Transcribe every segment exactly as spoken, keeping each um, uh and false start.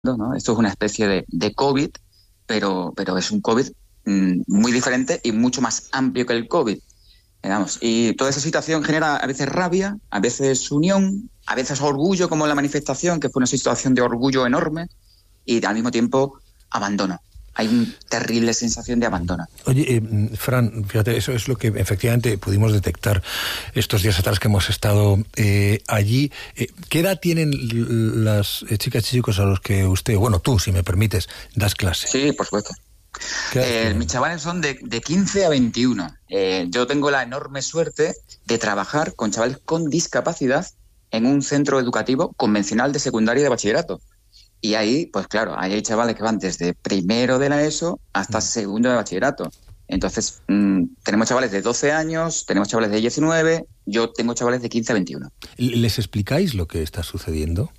¿no? Esto es una especie de, de COVID, pero, pero es un COVID mmm, muy diferente y mucho más amplio que el COVID. Digamos. Y toda esa situación genera a veces rabia, a veces unión, a veces orgullo, como la manifestación, que fue una situación de orgullo enorme, y al mismo tiempo abandono. Hay una terrible sensación de abandono. Oye, eh, Fran, fíjate, eso es lo que efectivamente pudimos detectar estos días atrás que hemos estado eh, allí. Eh, ¿Qué edad tienen las eh, chicas y chicos a los que usted, bueno, tú, si me permites, das clase? Sí, por supuesto. Eh, mis chavales son de, de quince a veintiuno. Eh, yo tengo la enorme suerte de trabajar con chavales con discapacidad en un centro educativo convencional de secundaria y de bachillerato. Y ahí, pues claro, ahí hay chavales que van desde primero de la ESO hasta mm. segundo de bachillerato. Entonces, mmm, tenemos chavales de doce años, tenemos chavales de diecinueve, yo tengo chavales de quince a veintiuno. ¿Les explicáis lo que está sucediendo?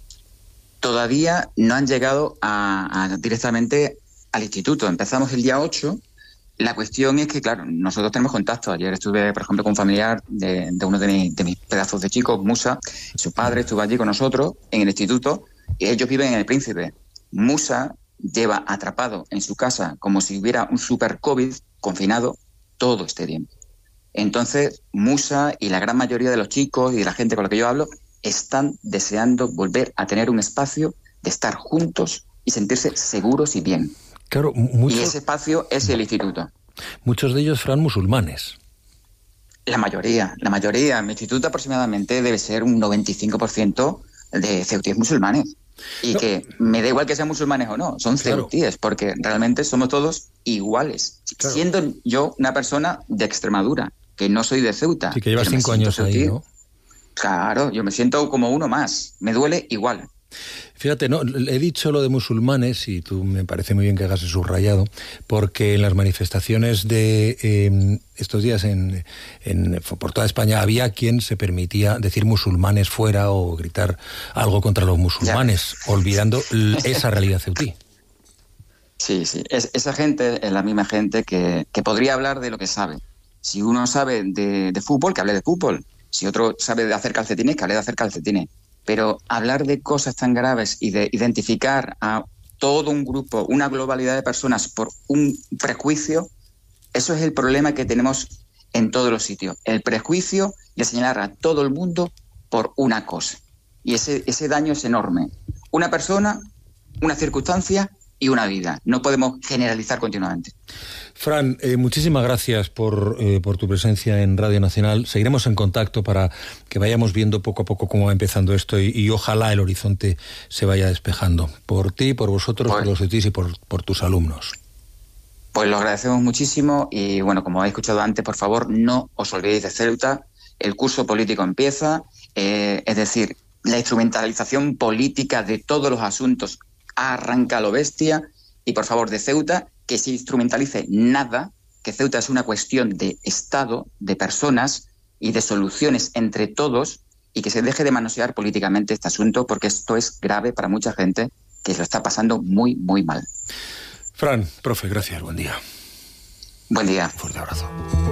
Todavía no han llegado a, a directamente al instituto. Empezamos el día ocho. La cuestión es que, claro, nosotros tenemos contacto. Ayer estuve, por ejemplo, con un familiar de, de uno de, mi, de mis pedazos de chicos, Musa. Su padre estuvo allí con nosotros en el instituto. Y ellos viven en El Príncipe. Musa lleva atrapado en su casa como si hubiera un super COVID confinado todo este tiempo. Entonces, Musa y la gran mayoría de los chicos y de la gente con la que yo hablo están deseando volver a tener un espacio de estar juntos y sentirse seguros y bien. Claro, mucho... Y ese espacio es el instituto. Muchos de ellos serán musulmanes. La mayoría, la mayoría. Mi instituto aproximadamente debe ser un noventa y cinco por ciento de ceutíes musulmanes. Y no. que me da igual que sean musulmanes o no, son claro. ceutíes, porque realmente somos todos iguales. Claro. Siendo yo una persona de Extremadura, que no soy de Ceuta. Sí, que llevas cinco años ceutí, ahí, ¿no? Claro, yo me siento como uno más. Me duele igual. Fíjate, no, he dicho lo de musulmanes y tú me parece muy bien que hagas el subrayado, porque en las manifestaciones de eh, estos días en, en, por toda España había quien se permitía decir musulmanes fuera o gritar algo contra los musulmanes, ya. olvidando esa realidad ceutí. Sí, sí, es, esa gente es la misma gente que, que podría hablar de lo que sabe. Si uno sabe de, de fútbol, que hable de fútbol. Si otro sabe de hacer calcetines, que hable de hacer calcetines. Pero hablar de cosas tan graves y de identificar a todo un grupo, una globalidad de personas por un prejuicio, eso es el problema que tenemos en todos los sitios. El prejuicio de señalar a todo el mundo por una cosa. Y ese, ese daño es enorme. Una persona, una circunstancia y una vida. No podemos generalizar continuamente. Fran, eh, muchísimas gracias por, eh, por tu presencia en Radio Nacional. Seguiremos en contacto para que vayamos viendo poco a poco cómo va empezando esto y, y ojalá el horizonte se vaya despejando. Por ti, por vosotros, pues, por los ceutíes y por, por tus alumnos. Pues lo agradecemos muchísimo y bueno, como habéis escuchado antes, por favor, no os olvidéis de Ceuta. El curso político empieza, eh, es decir, la instrumentalización política de todos los asuntos arranca a lo bestia y por favor de Ceuta que se instrumentalice nada, que Ceuta es una cuestión de Estado, de personas y de soluciones entre todos y que se deje de manosear políticamente este asunto porque esto es grave para mucha gente que lo está pasando muy, muy mal. Fran, profe, gracias, buen día. Buen día. Un fuerte abrazo.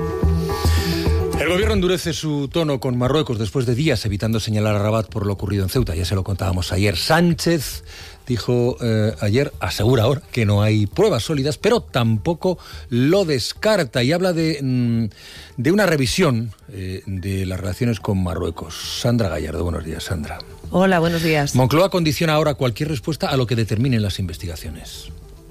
El gobierno endurece su tono con Marruecos después de días evitando señalar a Rabat por lo ocurrido en Ceuta. Ya se lo contábamos ayer. Sánchez dijo eh, ayer, asegura ahora, que no hay pruebas sólidas, pero tampoco lo descarta y habla de, mm, de una revisión eh, de las relaciones con Marruecos. Sandra Gallardo, buenos días, Sandra. Hola, buenos días. Moncloa condiciona ahora cualquier respuesta a lo que determinen las investigaciones.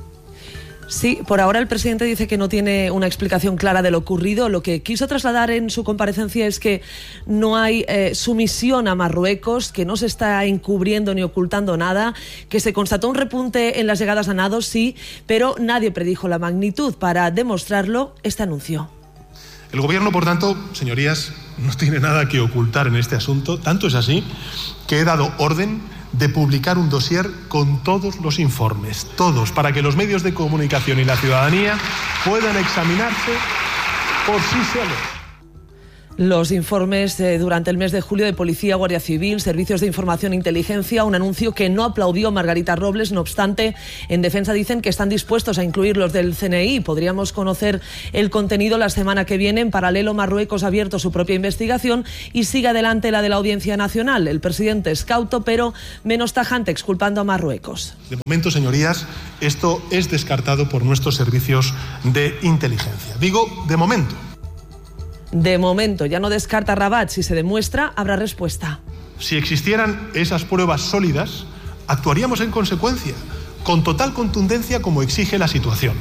Sí, por ahora el presidente dice que no tiene una explicación clara de lo ocurrido. Lo que quiso trasladar en su comparecencia es que no hay eh, sumisión a Marruecos, que no se está encubriendo ni ocultando nada, que se constató un repunte en las llegadas a nado, sí, pero nadie predijo la magnitud. Para demostrarlo, este anuncio. El gobierno, por tanto, señorías, no tiene nada que ocultar en este asunto. Tanto es así que he dado orden de publicar un dossier con todos los informes, todos, para que los medios de comunicación y la ciudadanía puedan examinarse por sí solos. Los informes eh, durante el mes de julio de Policía, Guardia Civil, Servicios de Información e Inteligencia, un anuncio que no aplaudió Margarita Robles. No obstante, en defensa dicen que están dispuestos a incluir los del C N I. Podríamos conocer el contenido la semana que viene. En paralelo, Marruecos ha abierto su propia investigación y sigue adelante la de la Audiencia Nacional. El presidente es cauto, pero menos tajante, exculpando a Marruecos. De momento, señorías, esto es descartado por nuestros servicios de inteligencia. Digo, de momento. De momento, ya no descarta Rabat. Si se demuestra, habrá respuesta. Si existieran esas pruebas sólidas, actuaríamos en consecuencia, con total contundencia como exige la situación.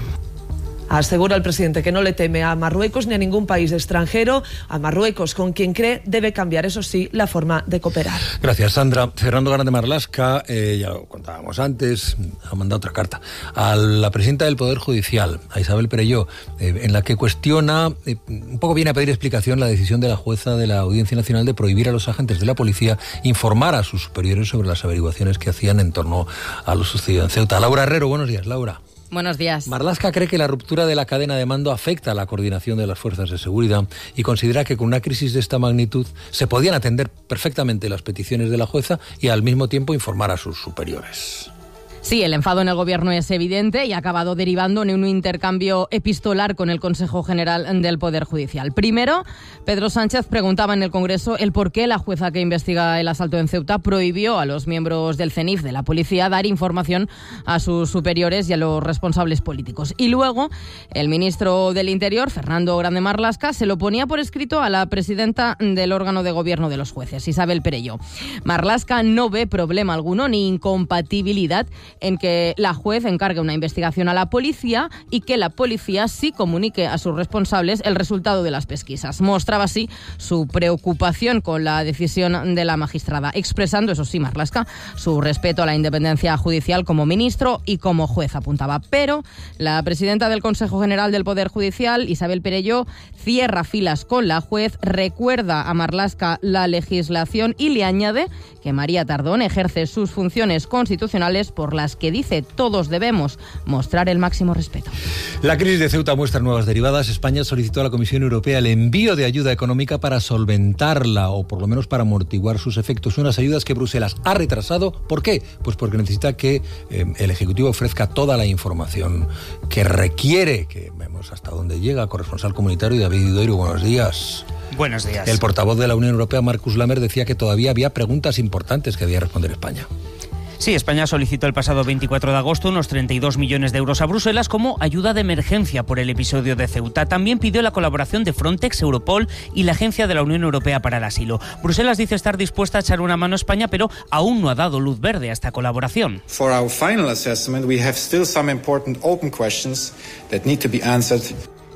Asegura el presidente que no le teme a Marruecos ni a ningún país extranjero. A Marruecos, con quien cree, debe cambiar, eso sí, la forma de cooperar. Gracias, Sandra. Fernando Grande Marlaska, eh, ya lo contábamos antes, ha mandado otra carta a la presidenta del Poder Judicial, a Isabel Perelló, eh, en la que cuestiona, eh, un poco viene a pedir explicación la decisión de la jueza de la Audiencia Nacional de prohibir a los agentes de la policía informar a sus superiores sobre las averiguaciones que hacían en torno a lo sucedido en Ceuta. Laura Herrero, buenos días, Laura. Buenos días. Marlaska cree que la ruptura de la cadena de mando afecta a la coordinación de las fuerzas de seguridad y considera que con una crisis de esta magnitud se podían atender perfectamente las peticiones de la jueza y al mismo tiempo informar a sus superiores. Sí, el enfado en el gobierno es evidente y ha acabado derivando en un intercambio epistolar con el Consejo General del Poder Judicial. Primero, Pedro Sánchez preguntaba en el Congreso el por qué la jueza que investiga el asalto en Ceuta prohibió a los miembros del C E N I F de la policía dar información a sus superiores y a los responsables políticos. Y luego, el ministro del Interior, Fernando Grande Marlaska, se lo ponía por escrito a la presidenta del órgano de gobierno de los jueces, Isabel Perelló. Marlaska no ve problema alguno ni incompatibilidad en que la juez encargue una investigación a la policía y que la policía sí comunique a sus responsables el resultado de las pesquisas. Mostraba así su preocupación con la decisión de la magistrada, expresando, eso sí, Marlaska, su respeto a la independencia judicial como ministro y como juez, apuntaba. Pero la presidenta del Consejo General del Poder Judicial, Isabel Perelló, cierra filas con la juez, recuerda a Marlaska la legislación y le añade que María Tardón ejerce sus funciones constitucionales por las que dice todos debemos mostrar el máximo respeto. La crisis de Ceuta muestra nuevas derivadas. España solicitó a la Comisión Europea el envío de ayuda económica para solventarla o por lo menos para amortiguar sus efectos. Unas ayudas que Bruselas ha retrasado. ¿Por qué? Pues porque necesita que eh, el Ejecutivo ofrezca toda la información que requiere. Que vemos hasta dónde llega. Corresponsal comunitario David Idoiro, buenos días. Buenos días. El portavoz de la Unión Europea, Markus Lammert, decía que todavía había preguntas importantes que debía responder España. Sí, España solicitó el pasado veinticuatro de agosto unos treinta y dos millones de euros a Bruselas como ayuda de emergencia por el episodio de Ceuta. También pidió la colaboración de Frontex, Europol y la Agencia de la Unión Europea para el Asilo. Bruselas dice estar dispuesta a echar una mano a España, pero aún no ha dado luz verde a esta colaboración. For our final assessment, we have still some important open questions that need to be answered.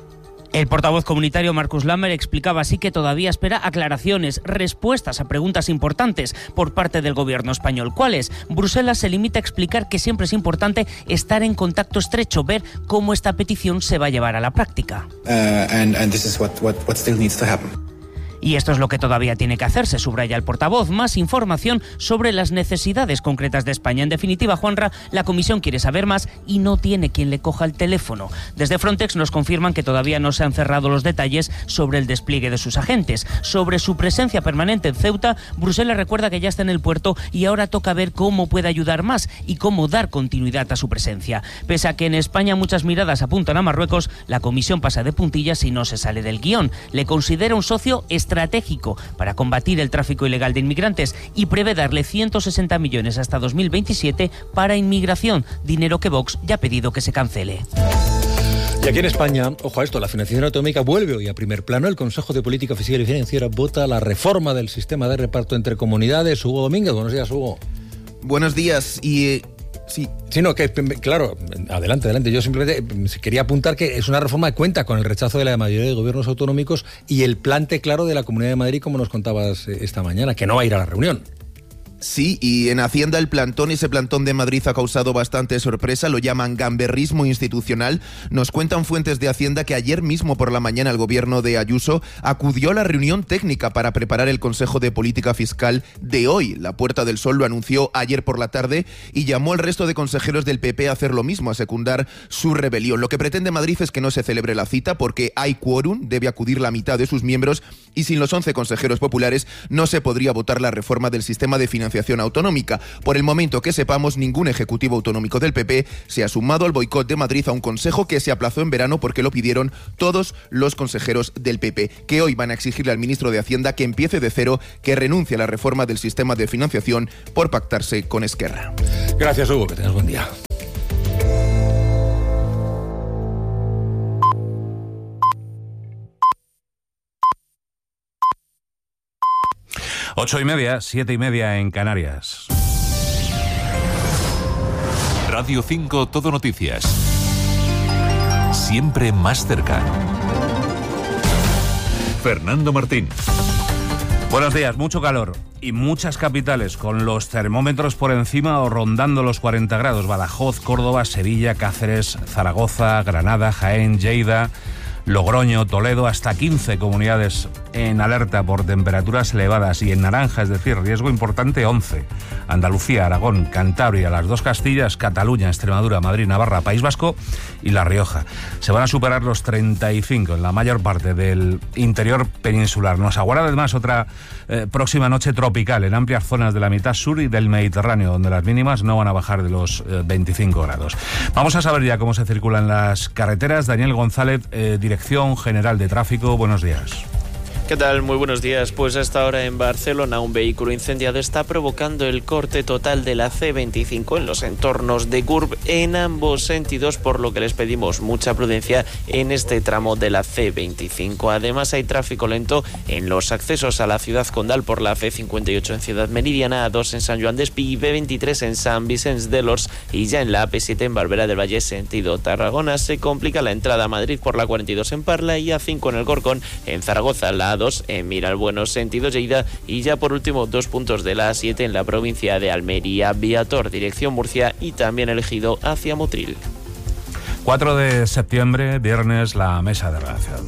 El portavoz comunitario Markus Lammert explicaba así que todavía espera aclaraciones, respuestas a preguntas importantes por parte del gobierno español. ¿Cuáles? Bruselas se limita a explicar que siempre es importante estar en contacto estrecho, ver cómo esta petición se va a llevar a la práctica. Uh, and, and this is what, what, what still needs to happen. Y esto es lo que todavía tiene que hacerse, subraya el portavoz. Más información sobre las necesidades concretas de España. En definitiva, Juanra, la Comisión quiere saber más y no tiene quien le coja el teléfono. Desde Frontex nos confirman que todavía no se han cerrado los detalles sobre el despliegue de sus agentes. Sobre su presencia permanente en Ceuta, Bruselas recuerda que ya está en el puerto y ahora toca ver cómo puede ayudar más y cómo dar continuidad a su presencia. Pese a que en España muchas miradas apuntan a Marruecos, la Comisión pasa de puntillas y no se sale del guión. Le considera un socio estratégico para combatir el tráfico ilegal de inmigrantes y prevé darle ciento sesenta millones hasta dos mil veintisiete para inmigración, dinero que Vox ya ha pedido que se cancele. Y aquí en España, ojo a esto, la financiación autonómica vuelve hoy a primer plano. El Consejo de Política Fiscal y Financiera vota la reforma del sistema de reparto entre comunidades. Hugo Domínguez, buenos días, Hugo. Buenos días, y... Eh... Sí. sí, no, que claro, adelante, adelante. Yo simplemente quería apuntar que es una reforma que cuenta con el rechazo de la mayoría de gobiernos autonómicos y el plante claro de la Comunidad de Madrid, como nos contabas esta mañana, que no va a ir a la reunión. Sí, y en Hacienda el plantón, ese plantón de Madrid ha causado bastante sorpresa, lo llaman gamberrismo institucional. Nos cuentan fuentes de Hacienda que ayer mismo por la mañana el gobierno de Ayuso acudió a la reunión técnica para preparar el Consejo de Política Fiscal de hoy. La Puerta del Sol lo anunció ayer por la tarde y llamó al resto de consejeros del P P a hacer lo mismo, a secundar su rebelión. Lo que pretende Madrid es que no se celebre la cita porque hay quórum, debe acudir la mitad de sus miembros y sin los once consejeros populares no se podría votar la reforma del sistema de financiación autonómica. Por el momento que sepamos, ningún ejecutivo autonómico del P P se ha sumado al boicot de Madrid a un consejo que se aplazó en verano porque lo pidieron todos los consejeros del P P, que hoy van a exigirle al ministro de Hacienda que empiece de cero, que renuncie a la reforma del sistema de financiación por pactarse con Esquerra. Gracias, Hugo, que tengas buen día. Ocho y media, siete y media en Canarias. Radio cinco Todo Noticias. Siempre más cerca. Fernando Martín. Buenos días, mucho calor y muchas capitales con los termómetros por encima o rondando los cuarenta grados. Badajoz, Córdoba, Sevilla, Cáceres, Zaragoza, Granada, Jaén, Lleida, Logroño, Toledo, hasta quince comunidades en alerta por temperaturas elevadas y en naranja, es decir, riesgo importante once. Andalucía, Aragón, Cantabria, las dos Castillas, Cataluña, Extremadura, Madrid, Navarra, País Vasco y La Rioja. Se van a superar los treinta y cinco en la mayor parte del interior peninsular. Nos aguarda además otra eh, próxima noche tropical en amplias zonas de la mitad sur y del Mediterráneo, donde las mínimas no van a bajar de los eh, veinticinco grados. Vamos a saber ya cómo se circulan las carreteras. Daniel González, eh, Dirección General de Tráfico, buenos días. ¿Qué tal? Muy buenos días. Pues hasta ahora en Barcelona un vehículo incendiado está provocando el corte total de la ce veinticinco en los entornos de Gurb en ambos sentidos, por lo que les pedimos mucha prudencia en este tramo de la ce veinticinco. Además hay tráfico lento en los accesos a la ciudad condal por la ce cincuenta y ocho en Ciudad Meridiana, A dos en San Joan d'Espí y be veintitrés en San Vicens de Lors, y ya en la A P siete en Barberá del Valle sentido Tarragona se complica la entrada a Madrid por la cuarenta y dos en Parla y A cinco en el Corcón. En Zaragoza la A dos en Miralbuenos sentido Lleida y ya por último dos puntos de la A siete en la provincia de Almería, Viator dirección Murcia y también el Ejido hacia Motril. cuatro de septiembre, viernes, la mesa de redacción.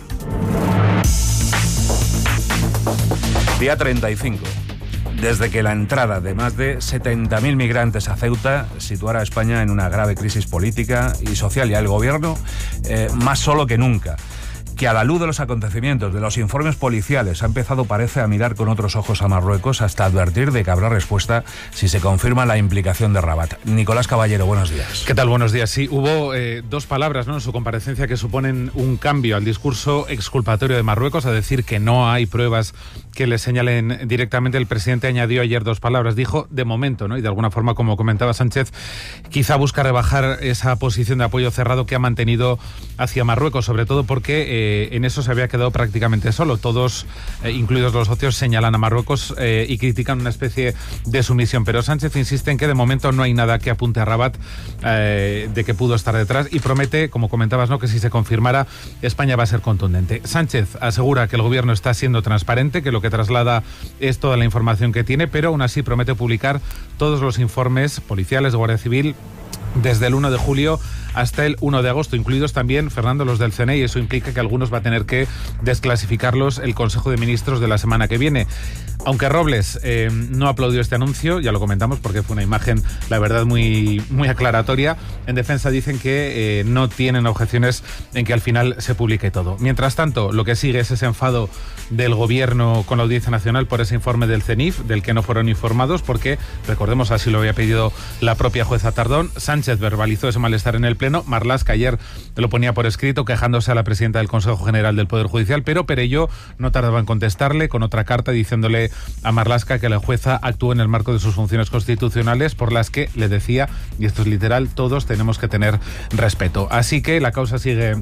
Día treinta y cinco. Desde que la entrada de más de setenta mil migrantes a Ceuta situara a España en una grave crisis política y social, y al gobierno eh, más solo que nunca, que a la luz de los acontecimientos, de los informes policiales, ha empezado, parece, a mirar con otros ojos a Marruecos hasta advertir de que habrá respuesta si se confirma la implicación de Rabat. Nicolás Caballero, buenos días. ¿Qué tal? Buenos días. Sí, hubo eh, dos palabras, ¿no?, en su comparecencia que suponen un cambio al discurso exculpatorio de Marruecos, a decir que no hay pruebas que le señalen directamente. El presidente añadió ayer dos palabras, dijo de momento, ¿no?, y de alguna forma, como comentaba Sánchez, quizá busca rebajar esa posición de apoyo cerrado que ha mantenido hacia Marruecos, sobre todo porque eh, en eso se había quedado prácticamente solo. Todos, eh, incluidos los socios, señalan a Marruecos eh, y critican una especie de sumisión, pero Sánchez insiste en que de momento no hay nada que apunte a Rabat eh, de que pudo estar detrás, y promete, como comentabas, ¿no?, que si se confirmara, España va a ser contundente. Sánchez asegura que el gobierno está siendo transparente, que lo que traslada es toda la información que tiene, pero aún así promete publicar todos los informes policiales de Guardia Civil desde el uno de julio hasta el uno de agosto, incluidos también, Fernando, los del C N E, y eso implica que algunos va a tener que desclasificarlos el Consejo de Ministros de la semana que viene. Aunque Robles eh, no aplaudió este anuncio, ya lo comentamos porque fue una imagen, la verdad, muy, muy aclaratoria, en defensa dicen que eh, no tienen objeciones en que al final se publique todo. Mientras tanto, lo que sigue es ese enfado del gobierno con la Audiencia Nacional por ese informe del CENIF, del que no fueron informados, porque, recordemos, así lo había pedido la propia jueza Tardón. Sánchez verbalizó ese malestar en el Pleno. Marlaska ayer lo ponía por escrito, quejándose a la presidenta del Consejo General del Poder Judicial, pero Perelló no tardaba en contestarle con otra carta diciéndole a Marlaska que la jueza actuó en el marco de sus funciones constitucionales, por las que, le decía, y esto es literal, todos tenemos que tener respeto. Así que la causa sigue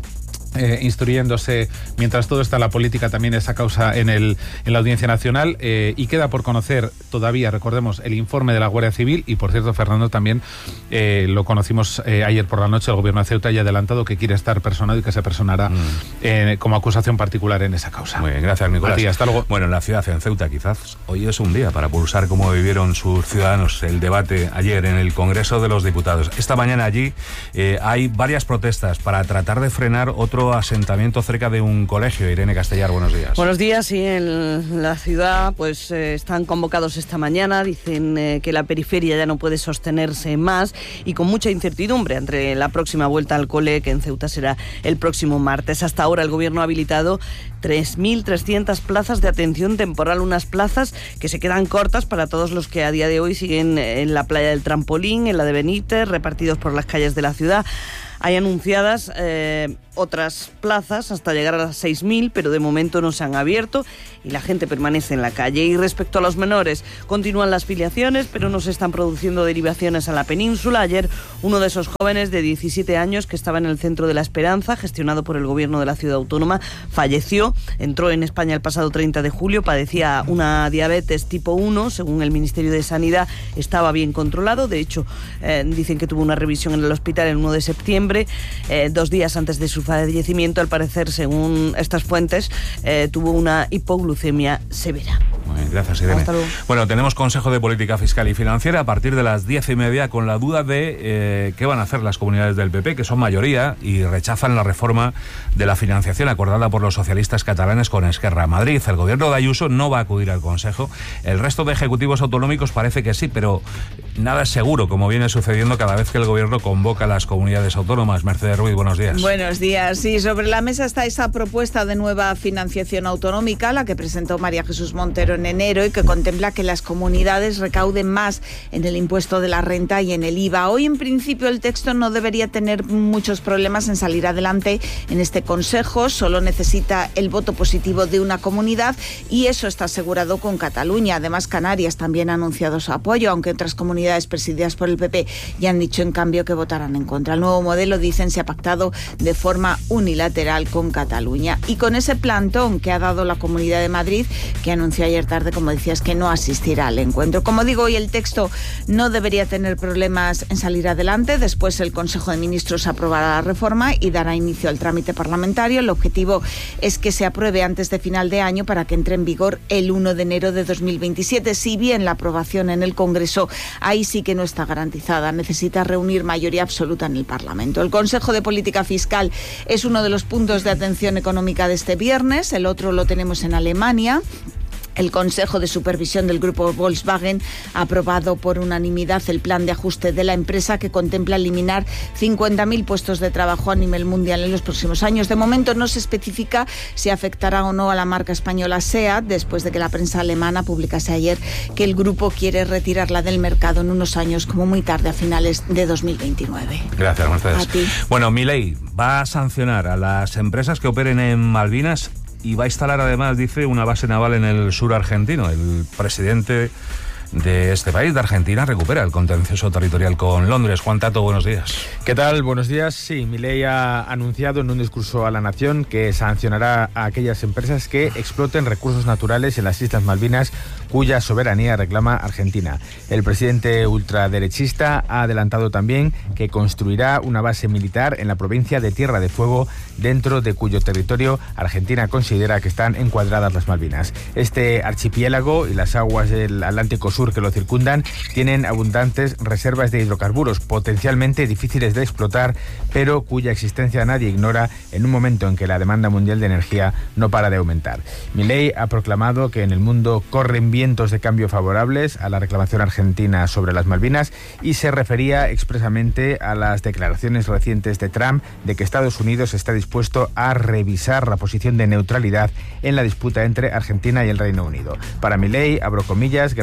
Eh, instruyéndose, mientras todo está en la política, también esa causa en, el, en la Audiencia Nacional, eh, y queda por conocer todavía, recordemos, el informe de la Guardia Civil, y por cierto, Fernando, también eh, lo conocimos eh, ayer por la noche, el Gobierno de Ceuta ya ha adelantado que quiere estar personado y que se personará mm. eh, como acusación particular en esa causa. Muy bien, gracias, Nicolás. A ti, hasta luego. Bueno, en la ciudad, en Ceuta, quizás hoy es un día para pulsar cómo vivieron sus ciudadanos el debate ayer en el Congreso de los Diputados. Esta mañana allí eh, hay varias protestas para tratar de frenar otro asentamiento cerca de un colegio. Irene Castellar, buenos días. Buenos días, sí, en la ciudad pues eh, están convocados esta mañana, dicen eh, que la periferia ya no puede sostenerse más y con mucha incertidumbre entre la próxima vuelta al cole, que en Ceuta será el próximo martes. Hasta ahora el Gobierno ha habilitado tres mil trescientas plazas de atención temporal, unas plazas que se quedan cortas para todos los que a día de hoy siguen en la playa del Trampolín, en la de Benítez, repartidos por las calles de la ciudad. Hay anunciadas eh, otras plazas hasta llegar a las seis mil, pero de momento no se han abierto y la gente permanece en la calle. Y respecto a los menores, continúan las filiaciones, pero no se están produciendo derivaciones a la península. Ayer uno de esos jóvenes de diecisiete años que estaba en el Centro de la Esperanza, gestionado por el Gobierno de la Ciudad Autónoma, falleció. Entró en España el pasado treinta de julio, padecía una diabetes tipo uno, según el Ministerio de Sanidad estaba bien controlado. De hecho, eh, dicen que tuvo una revisión en el hospital el uno de septiembre. Eh, dos días antes de su fallecimiento, al parecer, según estas fuentes, eh, tuvo una hipoglucemia severa. Muy bien, gracias, Irene. Hasta luego. Bueno, tenemos Consejo de Política Fiscal y Financiera a partir de las diez y media, con la duda de eh, qué van a hacer las comunidades del P P, que son mayoría y rechazan la reforma de la financiación acordada por los socialistas catalanes con Esquerra. Madrid, el gobierno de Ayuso no va a acudir al Consejo. El resto de ejecutivos autonómicos parece que sí, pero nada es seguro, como viene sucediendo cada vez que el gobierno convoca a las comunidades autónomas. Mercedes Ruiz, buenos días. Buenos días. Sí, sobre la mesa está esa propuesta de nueva financiación autonómica, la que presentó María Jesús Montero en enero y que contempla que las comunidades recauden más en el impuesto de la renta y en el I V A. Hoy, en principio, el texto no debería tener muchos problemas en salir adelante en este Consejo. Solo necesita el voto positivo de una comunidad y eso está asegurado con Cataluña. Además, Canarias también ha anunciado su apoyo, aunque otras comunidades presididas por el P P ya han dicho, en cambio, que votarán en contra. El nuevo modelo, lo dicen, se ha pactado de forma unilateral con Cataluña. Y con ese plantón que ha dado la Comunidad de Madrid, que anunció ayer tarde, como decías, que no asistirá al encuentro. Como digo, hoy el texto no debería tener problemas en salir adelante. Después el Consejo de Ministros aprobará la reforma y dará inicio al trámite parlamentario. El objetivo es que se apruebe antes de final de año para que entre en vigor el uno de enero de dos mil veintisiete. Si bien la aprobación en el Congreso ahí sí que no está garantizada, necesita reunir mayoría absoluta en el Parlamento. El Consejo de Política Fiscal es uno de los puntos de atención económica de este viernes, el otro lo tenemos en Alemania. El Consejo de Supervisión del Grupo Volkswagen ha aprobado por unanimidad el plan de ajuste de la empresa, que contempla eliminar cincuenta mil puestos de trabajo a nivel mundial en los próximos años. De momento no se especifica si afectará o no a la marca española SEAT, después de que la prensa alemana publicase ayer que el grupo quiere retirarla del mercado en unos años, como muy tarde, a finales de dos mil veintinueve. Gracias, Mercedes. A ti. Bueno, Milei va a sancionar a las empresas que operen en Malvinas y va a instalar, además, dice, una base naval en el sur argentino. El presidente de este país, de Argentina, recupera el contencioso territorial con Londres. Juan Tato, buenos días. ¿Qué tal? Buenos días. Sí, Milei ha anunciado en un discurso a la nación que sancionará a aquellas empresas que exploten recursos naturales en las Islas Malvinas, cuya soberanía reclama Argentina. El presidente ultraderechista ha adelantado también que construirá una base militar en la provincia de Tierra de Fuego, dentro de cuyo territorio Argentina considera que están encuadradas las Malvinas. Este archipiélago y las aguas del Atlántico Sur que lo circundan tienen abundantes reservas de hidrocarburos, potencialmente difíciles de explotar, pero cuya existencia nadie ignora en un momento en que la demanda mundial de energía no para de aumentar. Milei ha proclamado que en el mundo corren vientos de cambio favorables a la reclamación argentina sobre las Malvinas y se refería expresamente a las declaraciones recientes de Trump de que Estados Unidos está dispuesto a revisar la posición de neutralidad en la disputa entre Argentina y el Reino Unido. Para Milei, abro comillas, Gran Bretaña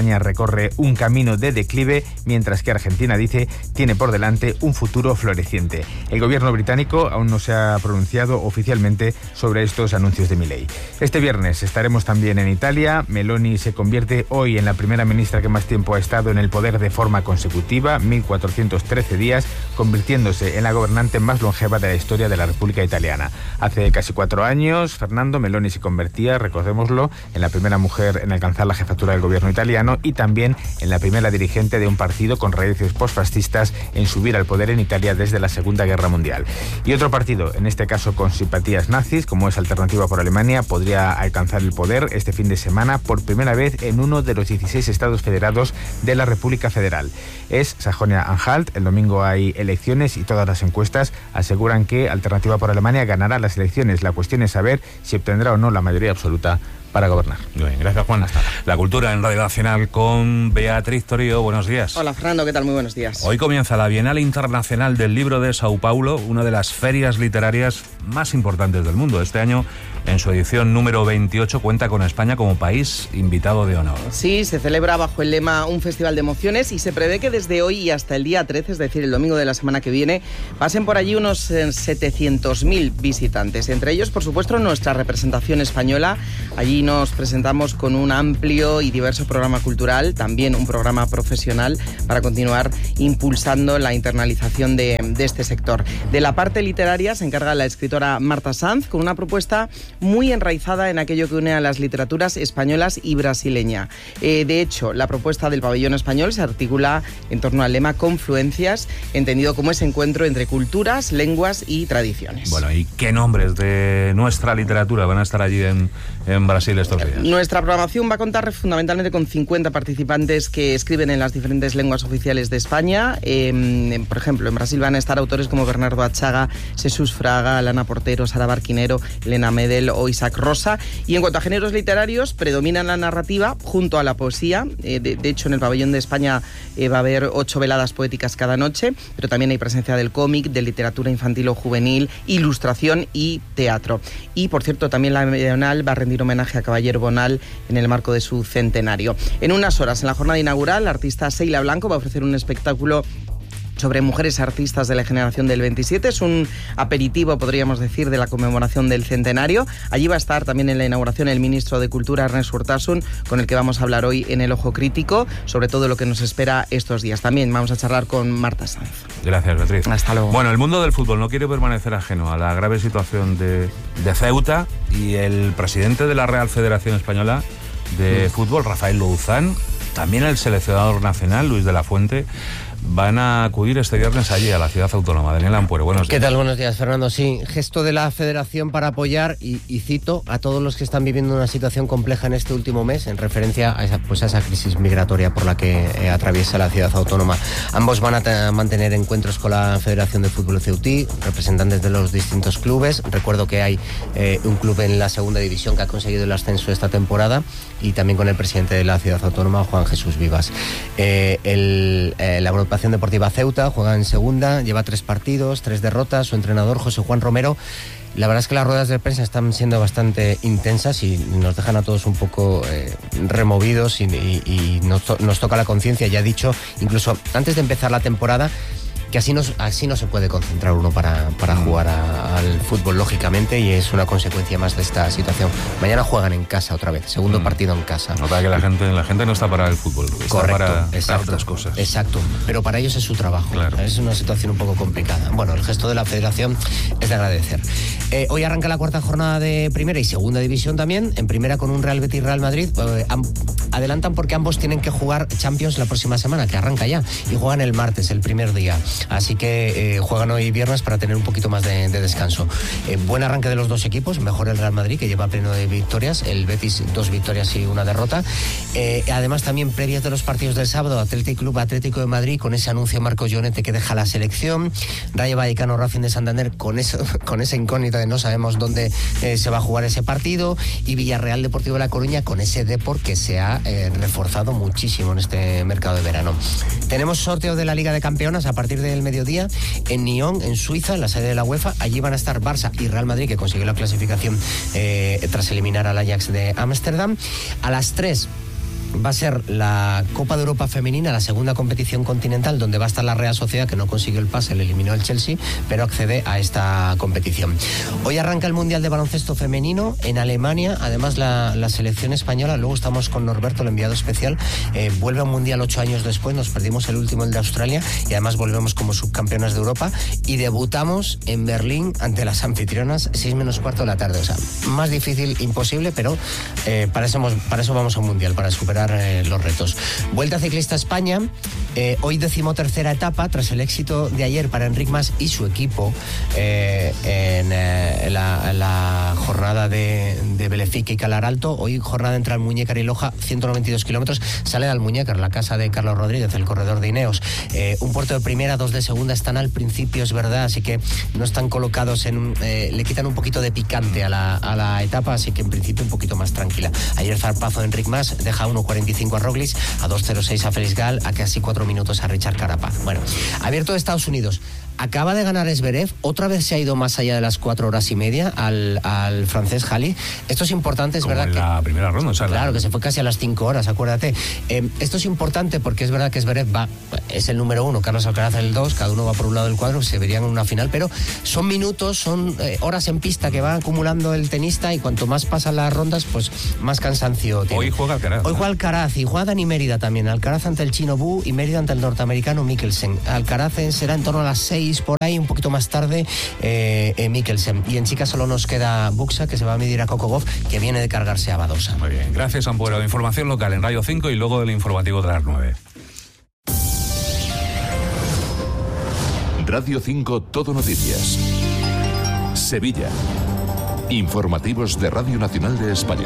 España recorre un camino de declive, mientras que Argentina, dice, tiene por delante un futuro floreciente. El gobierno británico aún no se ha pronunciado oficialmente sobre estos anuncios de Milei. Este viernes estaremos también en Italia. Meloni se convierte hoy en la primera ministra que más tiempo ha estado en el poder de forma consecutiva, mil cuatrocientos trece días, convirtiéndose en la gobernante más longeva de la historia de la República Italiana. Hace casi cuatro años, Fernando, Meloni se convertía, recordémoslo, en la primera mujer en alcanzar la jefatura del gobierno italiano y también en la primera dirigente de un partido con raíces postfascistas en subir al poder en Italia desde la Segunda Guerra Mundial. Y otro partido, en este caso con simpatías nazis, como es Alternativa por Alemania, podría alcanzar el poder este fin de semana por primera vez en uno de los dieciséis estados federados de la República Federal. Es Sajonia-Anhalt. El domingo hay elecciones y todas las encuestas aseguran que Alternativa por Alemania ganará las elecciones. La cuestión es saber si obtendrá o no la mayoría absoluta para gobernar. Muy bien, gracias, Juan. Hasta la cultura en Radio Nacional con Beatriz Torío. Buenos días. Hola, Fernando, ¿qué tal? Muy buenos días. Hoy comienza la Bienal Internacional del Libro de Sao Paulo, una de las ferias literarias más importantes del mundo. Este año, en su edición número veintiocho, cuenta con España como país invitado de honor. Sí, se celebra bajo el lema Un Festival de Emociones y se prevé que desde hoy y hasta el día trece, es decir, el domingo de la semana que viene, pasen por allí unos setecientos mil visitantes. Entre ellos, por supuesto, nuestra representación española. Allí nos presentamos con un amplio y diverso programa cultural, también un programa profesional para continuar impulsando la internalización de, de este sector. De la parte literaria se encarga la escritora Marta Sanz con una propuesta muy enraizada en aquello que une a las literaturas españolas y brasileña. Eh, de hecho, la propuesta del pabellón español se articula en torno al lema Confluencias, entendido como ese encuentro entre culturas, lenguas y tradiciones. Bueno, ¿y qué nombres de nuestra literatura van a estar allí en, en Brasil estos días? Nuestra programación va a contar fundamentalmente con cincuenta participantes que escriben en las diferentes lenguas oficiales de España. Eh, por ejemplo, en Brasil van a estar autores como Bernardo Achaga, Jesús Fraga, Alana Portero, Sara Barquinero, Elena Medel o Isaac Rosa. Y en cuanto a géneros literarios, predominan la narrativa junto a la poesía. Eh, de, de hecho, en el pabellón de España eh, va a haber ocho veladas poéticas cada noche, pero también hay presencia del cómic, de literatura infantil o juvenil, ilustración y teatro. Y, por cierto, también la Bienal va a rendir homenaje a Caballero Bonal en el marco de su centenario. En unas horas, en la jornada inaugural, la artista Seila Blanco va a ofrecer un espectáculo sobre mujeres artistas de la generación del veintisiete. Es un aperitivo, podríamos decir, de la conmemoración del centenario. Allí va a estar también en la inauguración el ministro de Cultura, Ernest Urtasun, con el que vamos a hablar hoy en El Ojo Crítico, sobre todo lo que nos espera estos días. También vamos a charlar con Marta Sanz. Gracias, Beatriz. Hasta luego. Bueno, el mundo del fútbol no quiere permanecer ajeno a la grave situación de, de Ceuta, y el presidente de la Real Federación Española de mm. Fútbol, Rafael Louzán, también el seleccionador nacional, Luis de la Fuente, van a acudir este viernes allí a la ciudad autónoma. Daniel Ampuero, buenos días. ¿Qué tal? Buenos días, Fernando. Sí, gesto de la Federación para apoyar, y, y cito, a todos los que están viviendo una situación compleja en este último mes, en referencia a esa, pues a esa crisis migratoria por la que eh, atraviesa la ciudad autónoma. Ambos van a mantener encuentros con la Federación de Fútbol Ceutí, representantes de los distintos clubes. Recuerdo que hay eh, un club en la segunda división que ha conseguido el ascenso esta temporada, y también con el presidente de la ciudad autónoma, Juan Jesús Vivas. Eh, el, eh, la Agrupación Deportiva Ceuta juega en segunda, lleva tres partidos, tres derrotas. Su entrenador, José Juan Romero, la verdad es que las ruedas de prensa están siendo bastante intensas y nos dejan a todos un poco eh, removidos, y, y, y nos, to- nos toca la conciencia. Ya ha dicho, incluso antes de empezar la temporada, que así no, así no se puede concentrar uno para, para jugar a, al fútbol, lógicamente, y es una consecuencia más de esta situación. Mañana juegan en casa otra vez, segundo mm. partido en casa. No, para que la gente, la gente no está para el fútbol, está Correcto, para, exacto, para otras cosas. Exacto, pero para ellos es su trabajo. Claro. Es una situación un poco complicada. Bueno, el gesto de la Federación es de agradecer. Eh, hoy arranca la cuarta jornada de Primera y Segunda División también. En Primera con un Real Betis Real Madrid. Eh, adelantan porque ambos tienen que jugar Champions la próxima semana, que arranca ya, y juegan el martes, el primer día. Así que eh, juegan hoy viernes para tener un poquito más de, de descanso. Eh, buen arranque de los dos equipos, mejor el Real Madrid, que lleva pleno de victorias, el Betis dos victorias y una derrota. Eh, además, también previas de los partidos del sábado, Athletic Club Atlético de Madrid, con ese anuncio Marco Llorente que deja la selección, Rayo Vallecano Racing de Santander, con eso, con esa incógnita de no sabemos dónde eh, se va a jugar ese partido, y Villarreal Deportivo de La Coruña, con ese Depor que se ha eh, reforzado muchísimo en este mercado de verano. Tenemos sorteo de la Liga de Campeonas a partir del mediodía en Nyon, en Suiza, en la sede de la UEFA. Allí van a estar Barça y Real Madrid, que consiguió la clasificación eh, tras eliminar al Ajax de Ámsterdam. A las tres va a ser la Copa de Europa Femenina, la segunda competición continental, donde va a estar la Real Sociedad, que no consiguió el pase, le eliminó el Chelsea, pero accede a esta competición. Hoy arranca el Mundial de Baloncesto Femenino en Alemania, además la, la selección española, luego estamos con Norberto, el enviado especial, eh, vuelve a un Mundial ocho años después, nos perdimos el último, el de Australia, y además volvemos como subcampeonas de Europa, y debutamos en Berlín ante las anfitrionas, seis menos cuarto de la tarde, o sea, más difícil imposible, pero eh, para, eso, para eso vamos a un Mundial, para superar eh, los retos. Vuelta Ciclista España, eh, hoy decimotercera etapa, tras el éxito de ayer para Enric Mas y su equipo eh, en eh, la, la jornada de, de Belefique y Calar Alto, hoy jornada entre Almuñécar y Loja, ciento noventa y dos kilómetros, sale de Almuñécar, la casa de Carlos Rodríguez, el corredor de Ineos, eh, un puerto de primera, dos de segunda, están al principio, es verdad, así que no están colocados en, eh, le quitan un poquito de picante a la, a la etapa, así que en principio un poquito más tranquila. Ayer zarpazo de Enric Mas deja uno cuarenta y cinco a Roglic, a dos cero seis a Félix Gal, a casi cuatro minutos a Richard Carapaz. Bueno, abierto de Estados Unidos. Acaba de ganar Zverev, otra vez se ha ido más allá de las cuatro horas y media al, al francés Halley. Esto es importante, es Como verdad en que... la primera ronda, o sea, Claro, la... que se fue casi a las cinco horas, acuérdate. Eh, esto es importante porque es verdad que Zverev va, es el número uno, Carlos Alcaraz el dos, cada uno va por un lado del cuadro, se verían en una final, pero son minutos, son eh, horas en pista que va acumulando el tenista y cuanto más pasan las rondas, pues más cansancio tiene. Hoy juega Alcaraz. Hoy ¿no? juega Alcaraz y juega Dani Mérida también. Alcaraz ante el chino Bu y Mérida ante el norteamericano Mikkelsen. Alcaraz será en torno a las seis por ahí, un poquito más tarde eh, eh, Mikkelsen. Y en chicas solo nos queda Buxa, que se va a medir a Coco Gauff, que viene de cargarse a Badosa. Muy bien, gracias Ampuero. Información local en Radio cinco y luego el informativo de las nueve. Radio cinco Todo Noticias. Sevilla. Informativos de Radio Nacional de España.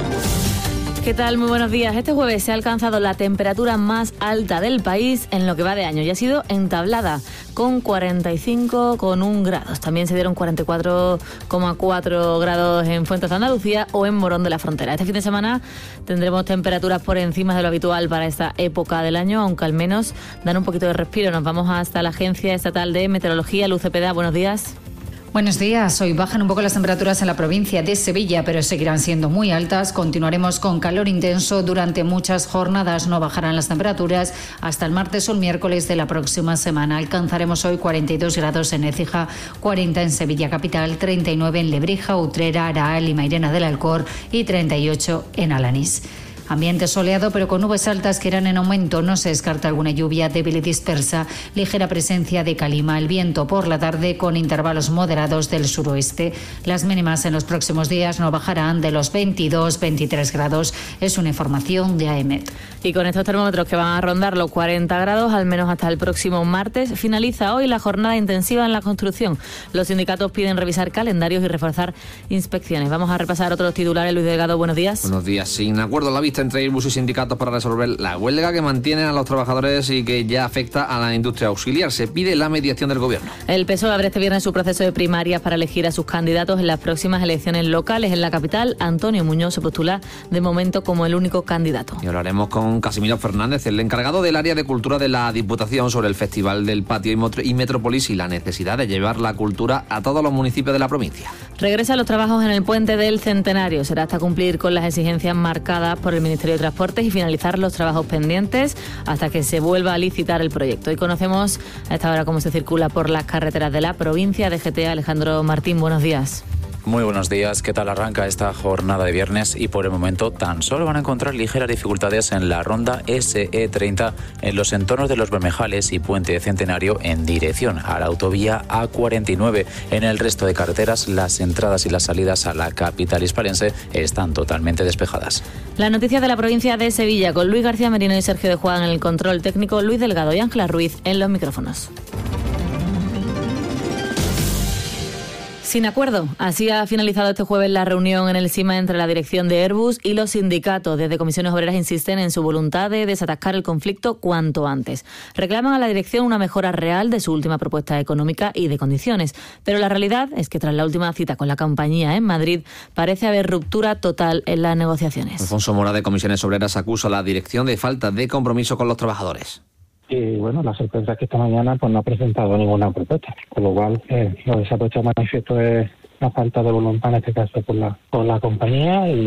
¿Qué tal? Muy buenos días. Este jueves se ha alcanzado la temperatura más alta del país en lo que va de año y ha sido en Tablada, con cuarenta y cinco coma uno grados. También se dieron cuarenta y cuatro coma cuatro grados en Fuentes de Andalucía o en Morón de la Frontera. Este fin de semana tendremos temperaturas por encima de lo habitual para esta época del año, aunque al menos dan un poquito de respiro. Nos vamos hasta la Agencia Estatal de Meteorología, Luz Cepeda. Buenos días. Buenos días. Hoy bajan un poco las temperaturas en la provincia de Sevilla, pero seguirán siendo muy altas. Continuaremos con calor intenso durante muchas jornadas. No bajarán las temperaturas hasta el martes o el miércoles de la próxima semana. Alcanzaremos hoy cuarenta y dos grados en Écija, cuarenta en Sevilla capital, treinta y nueve en Lebrija, Utrera, Araal y Mairena del Alcor y treinta y ocho en Alanís. Ambiente soleado pero con nubes altas que irán en aumento. No se descarta alguna lluvia débil y dispersa. Ligera presencia de calima. El viento por la tarde con intervalos moderados del suroeste. Las mínimas en los próximos días no bajarán de los veintidós a veintitrés grados. Es una información de AEMET. Y con estos termómetros que van a rondar los cuarenta grados, al menos hasta el próximo martes, finaliza hoy la jornada intensiva en la construcción. Los sindicatos piden revisar calendarios y reforzar inspecciones. Vamos a repasar otros titulares. Luis Delgado, buenos días. Buenos días. Sin acuerdo a la vista entre Airbus y sindicatos para resolver la huelga que mantienen a los trabajadores y que ya afecta a la industria auxiliar. Se pide la mediación del gobierno. El P S O E abre este viernes su proceso de primarias para elegir a sus candidatos en las próximas elecciones locales. En la capital, Antonio Muñoz se postula de momento como el único candidato. Y hablaremos con Casimiro Fernández, el encargado del área de cultura de la Diputación, sobre el Festival del Patio y Metrópolis y la necesidad de llevar la cultura a todos los municipios de la provincia. Regresan los trabajos en el puente del Centenario. Será hasta cumplir con las exigencias marcadas por el Ministerio de Transportes y finalizar los trabajos pendientes hasta que se vuelva a licitar el proyecto. Hoy conocemos a esta hora cómo se circula por las carreteras de la provincia. D G T. Alejandro Martín, buenos días. Muy buenos días. ¿Qué tal arranca esta jornada de viernes? Y por el momento tan solo van a encontrar ligeras dificultades en la ronda S E treinta en los entornos de Los Bermejales y Puente Centenario en dirección a la autovía A cuarenta y nueve. En el resto de carreteras, las entradas y las salidas a la capital hispalense están totalmente despejadas. La noticia de la provincia de Sevilla con Luis García Merino y Sergio de Juan en el control técnico, Luis Delgado y Ángela Ruiz en los micrófonos. Sin acuerdo. Así ha finalizado este jueves la reunión en el CIMA entre la dirección de Airbus y los sindicatos. Desde Comisiones Obreras insisten en su voluntad de desatascar el conflicto cuanto antes. Reclaman a la dirección una mejora real de su última propuesta económica y de condiciones. Pero la realidad es que tras la última cita con la compañía en Madrid parece haber ruptura total en las negociaciones. Alfonso Mora, de Comisiones Obreras, acusa a la dirección de falta de compromiso con los trabajadores. Y bueno, la sorpresa es que esta mañana pues no ha presentado ninguna propuesta, con lo cual eh, lo que se ha puesto a manifiesto es la falta de voluntad en este caso por la, por la compañía y...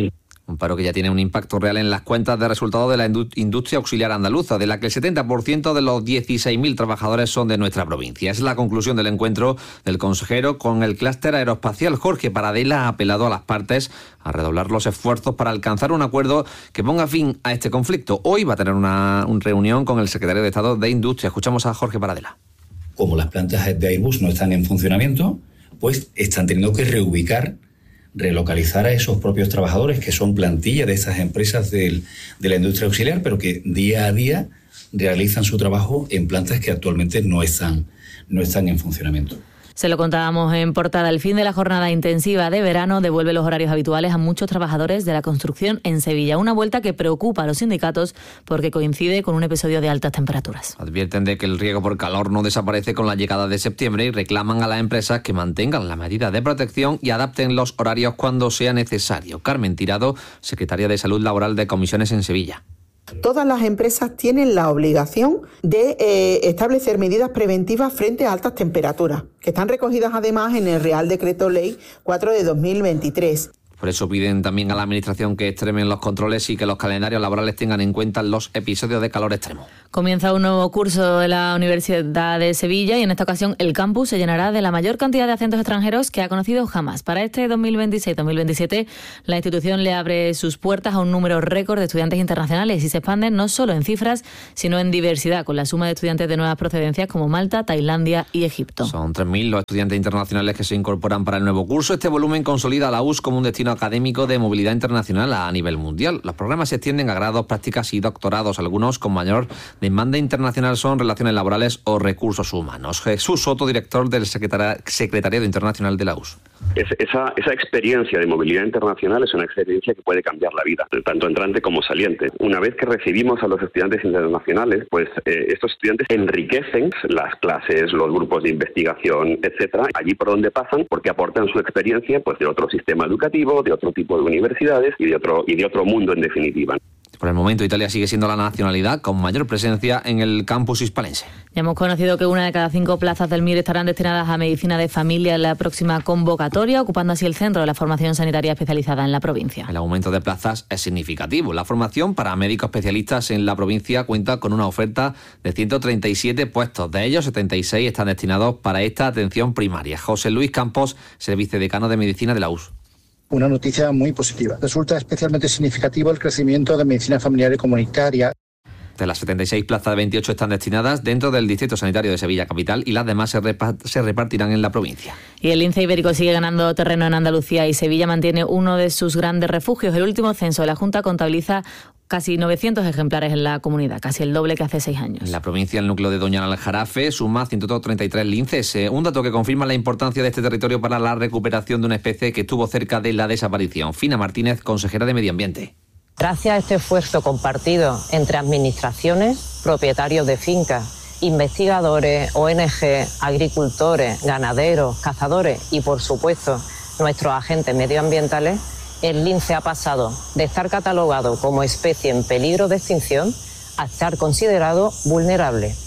Un paro que ya tiene un impacto real en las cuentas de resultados de la industria auxiliar andaluza, de la que el setenta por ciento de los dieciséis mil trabajadores son de nuestra provincia. Es la conclusión del encuentro del consejero con el clúster aeroespacial. Jorge Paradela ha apelado a las partes a redoblar los esfuerzos para alcanzar un acuerdo que ponga fin a este conflicto. Hoy va a tener una, una reunión con el secretario de Estado de Industria. Escuchamos a Jorge Paradela. Como las plantas de Airbus no están en funcionamiento, pues están teniendo que reubicar, relocalizar a esos propios trabajadores que son plantilla de estas empresas del, de la industria auxiliar, pero que día a día realizan su trabajo en plantas que actualmente no están, no están en funcionamiento. Se lo contábamos en portada. El fin de la jornada intensiva de verano devuelve los horarios habituales a muchos trabajadores de la construcción en Sevilla. Una vuelta que preocupa a los sindicatos porque coincide con un episodio de altas temperaturas. Advierten de que el riesgo por calor no desaparece con la llegada de septiembre y reclaman a las empresas que mantengan las medidas de protección y adapten los horarios cuando sea necesario. Carmen Tirado, secretaria de Salud Laboral de Comisiones en Sevilla. Todas las empresas tienen la obligación de eh, establecer medidas preventivas frente a altas temperaturas, que están recogidas además en el Real Decreto Ley cuatro de dos mil veintitrés. Por eso piden también a la Administración que extremen los controles y que los calendarios laborales tengan en cuenta los episodios de calor extremo. Comienza un nuevo curso de la Universidad de Sevilla y en esta ocasión el campus se llenará de la mayor cantidad de acentos extranjeros que ha conocido jamás. Para este dos mil veintiséis dos mil veintisiete, la institución le abre sus puertas a un número récord de estudiantes internacionales y se expanden no solo en cifras, sino en diversidad, con la suma de estudiantes de nuevas procedencias como Malta, Tailandia y Egipto. Son tres mil los estudiantes internacionales que se incorporan para el nuevo curso. Este volumen consolida a la U S como un destino académico de movilidad internacional a nivel mundial. Los programas se extienden a grados, prácticas y doctorados. Algunos con mayor demanda internacional son relaciones laborales o recursos humanos. Jesús Soto, director del Secretariado Internacional de la U S. Es, esa, esa experiencia de movilidad internacional es una experiencia que puede cambiar la vida, tanto entrante como saliente. Una vez que recibimos a los estudiantes internacionales, pues eh, estos estudiantes enriquecen las clases, los grupos de investigación, etcétera, allí por donde pasan, porque aportan su experiencia pues de otro sistema educativo, de otro tipo de universidades y de otro, y de otro mundo en definitiva. Por el momento, Italia sigue siendo la nacionalidad con mayor presencia en el campus hispalense. Ya hemos conocido que una de cada cinco plazas del M I R estarán destinadas a medicina de familia en la próxima convocatoria, ocupando así el centro de la formación sanitaria especializada en la provincia. El aumento de plazas es significativo. La formación para médicos especialistas en la provincia cuenta con una oferta de ciento treinta y siete puestos. De ellos, setenta y seis están destinados para esta atención primaria. José Luis Campos es el vicedecano de Medicina de la U S. Una noticia muy positiva. Resulta especialmente significativo el crecimiento de medicina familiar y comunitaria. De las setenta y seis plazas, veintiocho están destinadas dentro del Distrito Sanitario de Sevilla Capital y las demás se, repa- se repartirán en la provincia. Y el lince ibérico sigue ganando terreno en Andalucía y Sevilla mantiene uno de sus grandes refugios. El último censo de la Junta contabiliza casi novecientos ejemplares en la comunidad, casi el doble que hace seis años. En la provincia, el núcleo de Doñana del Jarafe suma ciento treinta y tres linces, un dato que confirma la importancia de este territorio para la recuperación de una especie que estuvo cerca de la desaparición. Fina Martínez, consejera de Medio Ambiente. Gracias a este esfuerzo compartido entre administraciones, propietarios de fincas, investigadores, O N G, agricultores, ganaderos, cazadores y, por supuesto, nuestros agentes medioambientales, el lince ha pasado de estar catalogado como especie en peligro de extinción a estar considerado vulnerable.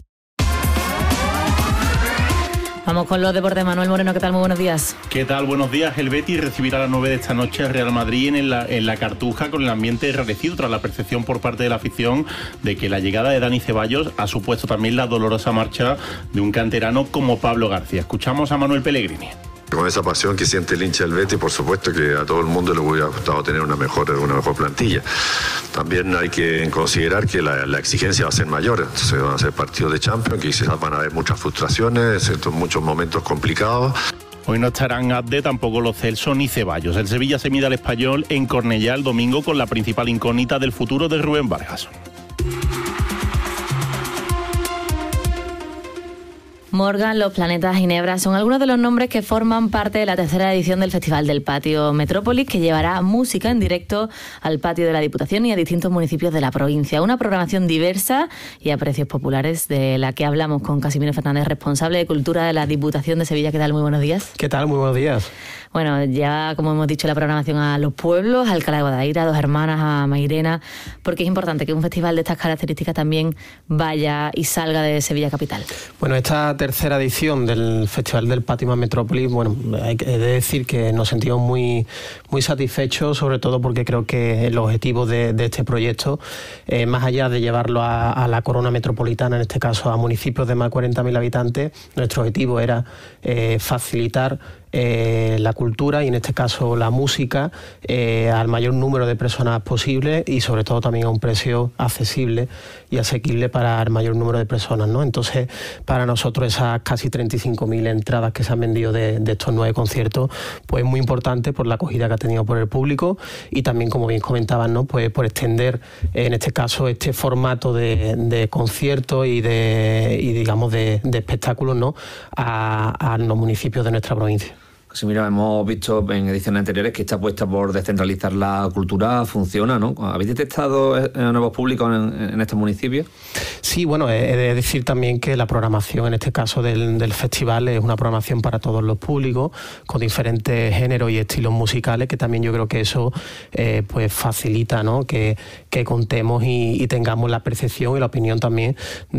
Vamos con los deportes. Manuel Moreno, ¿qué tal? Muy buenos días. ¿Qué tal? Buenos días. El Betis recibirá a las nueve de esta noche al Real Madrid en la, en la Cartuja con el ambiente enrarecido tras la percepción por parte de la afición de que la llegada de Dani Ceballos ha supuesto también la dolorosa marcha de un canterano como Pablo García. Escuchamos a Manuel Pellegrini. Con esa pasión que siente el hincha del Betis, por supuesto que a todo el mundo le hubiera gustado tener una mejor, una mejor plantilla. También hay que considerar que la, la exigencia va a ser mayor, entonces van a ser partidos de Champions, que quizás van a haber muchas frustraciones, muchos momentos complicados. Hoy no estarán Abde, tampoco los Celso ni Ceballos. El Sevilla se mide al Español en Cornellá el domingo con la principal incógnita del futuro de Rubén Vargas. Morgan, Los Planetas, Ginebra son algunos de los nombres que forman parte de la tercera edición del Festival del Patio Metrópolis, que llevará música en directo al patio de la Diputación y a distintos municipios de la provincia. Una programación diversa y a precios populares, de la que hablamos con Casimiro Fernández, responsable de Cultura de la Diputación de Sevilla. ¿Qué tal? Muy buenos días. ¿Qué tal? Muy buenos días. Bueno, ya como hemos dicho, la programación a los pueblos, a Alcalá de Guadaira, a Dos Hermanas, a Mairena, porque es importante que un festival de estas características también vaya y salga de Sevilla capital. Bueno, esta tercera edición del Festival del Patio Más Metrópolis. Bueno, hay que decir que nos sentimos muy, muy satisfechos, sobre todo porque creo que el objetivo de, de este proyecto, eh, más allá de llevarlo a, a la corona metropolitana, en este caso a municipios de más de cuarenta mil habitantes, nuestro objetivo era eh, facilitar Eh, la cultura y en este caso la música eh, al mayor número de personas posible y sobre todo también a un precio accesible y asequible para el mayor número de personas, ¿no? Entonces, para nosotros esas casi treinta y cinco mil entradas que se han vendido de, de estos nueve conciertos, pues es muy importante por la acogida que ha tenido por el público y también, como bien comentaban, ¿no? Pues por extender eh, en este caso este formato de, de conciertos y de y digamos de, de espectáculos, ¿no? a, a los municipios de nuestra provincia. Casimiro, hemos visto en ediciones anteriores que esta apuesta por descentralizar la cultura funciona, ¿no? ¿Habéis detectado nuevos públicos en, en estos municipios? Sí, bueno, he de decir también que la programación, en este caso del, del festival, es una programación para todos los públicos, con diferentes géneros y estilos musicales, que también yo creo que eso eh, pues facilita, ¿no? que, que contemos y, y tengamos la percepción y la opinión también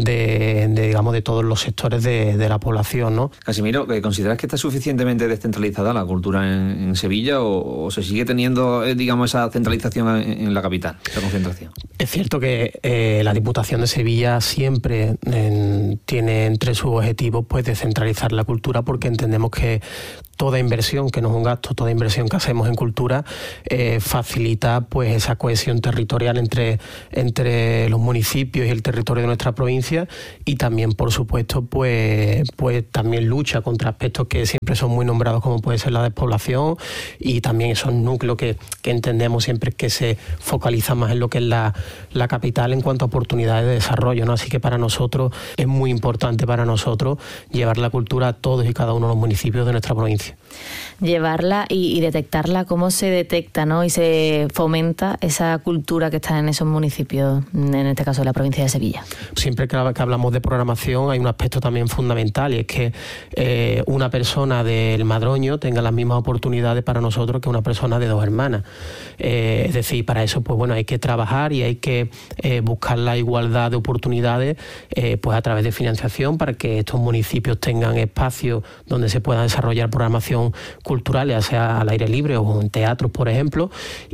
de, de digamos, de todos los sectores de, de la población, ¿no? Casimiro, ¿consideras que está suficientemente descentralizada la cultura en, en Sevilla o, o se sigue teniendo, eh, digamos, esa centralización en, en la capital, esa concentración? Es cierto que eh, la Diputación de Sevilla siempre en, tiene entre sus objetivos pues descentralizar la cultura, porque entendemos que toda inversión, que no es un gasto, toda inversión que hacemos en cultura eh, facilita pues esa cohesión territorial entre, entre los municipios y el territorio de nuestra provincia, y también, por supuesto, pues, pues también lucha contra aspectos que siempre son muy nombrados, como puede ser la despoblación, y también esos núcleos que, que entendemos siempre que se focalizan más en lo que es la, la capital en cuanto a oportunidades de desarrollo, ¿no? Así que para nosotros es muy importante para nosotros llevar la cultura a todos y cada uno de los municipios de nuestra provincia. Llevarla y, y detectarla, cómo se detecta, ¿no? Y se fomenta esa cultura que está en esos municipios, en este caso de la provincia de Sevilla. Siempre que hablamos de programación hay un aspecto también fundamental, y es que eh, una persona del Madroño tenga las mismas oportunidades para nosotros que una persona de Dos Hermanas. Eh, es decir, para eso pues bueno, hay que trabajar y hay que eh, buscar la igualdad de oportunidades eh, pues a través de financiación, para que estos municipios tengan espacios donde se pueda desarrollar programación cultural, ya sea al aire libre o en teatros, por ejemplo,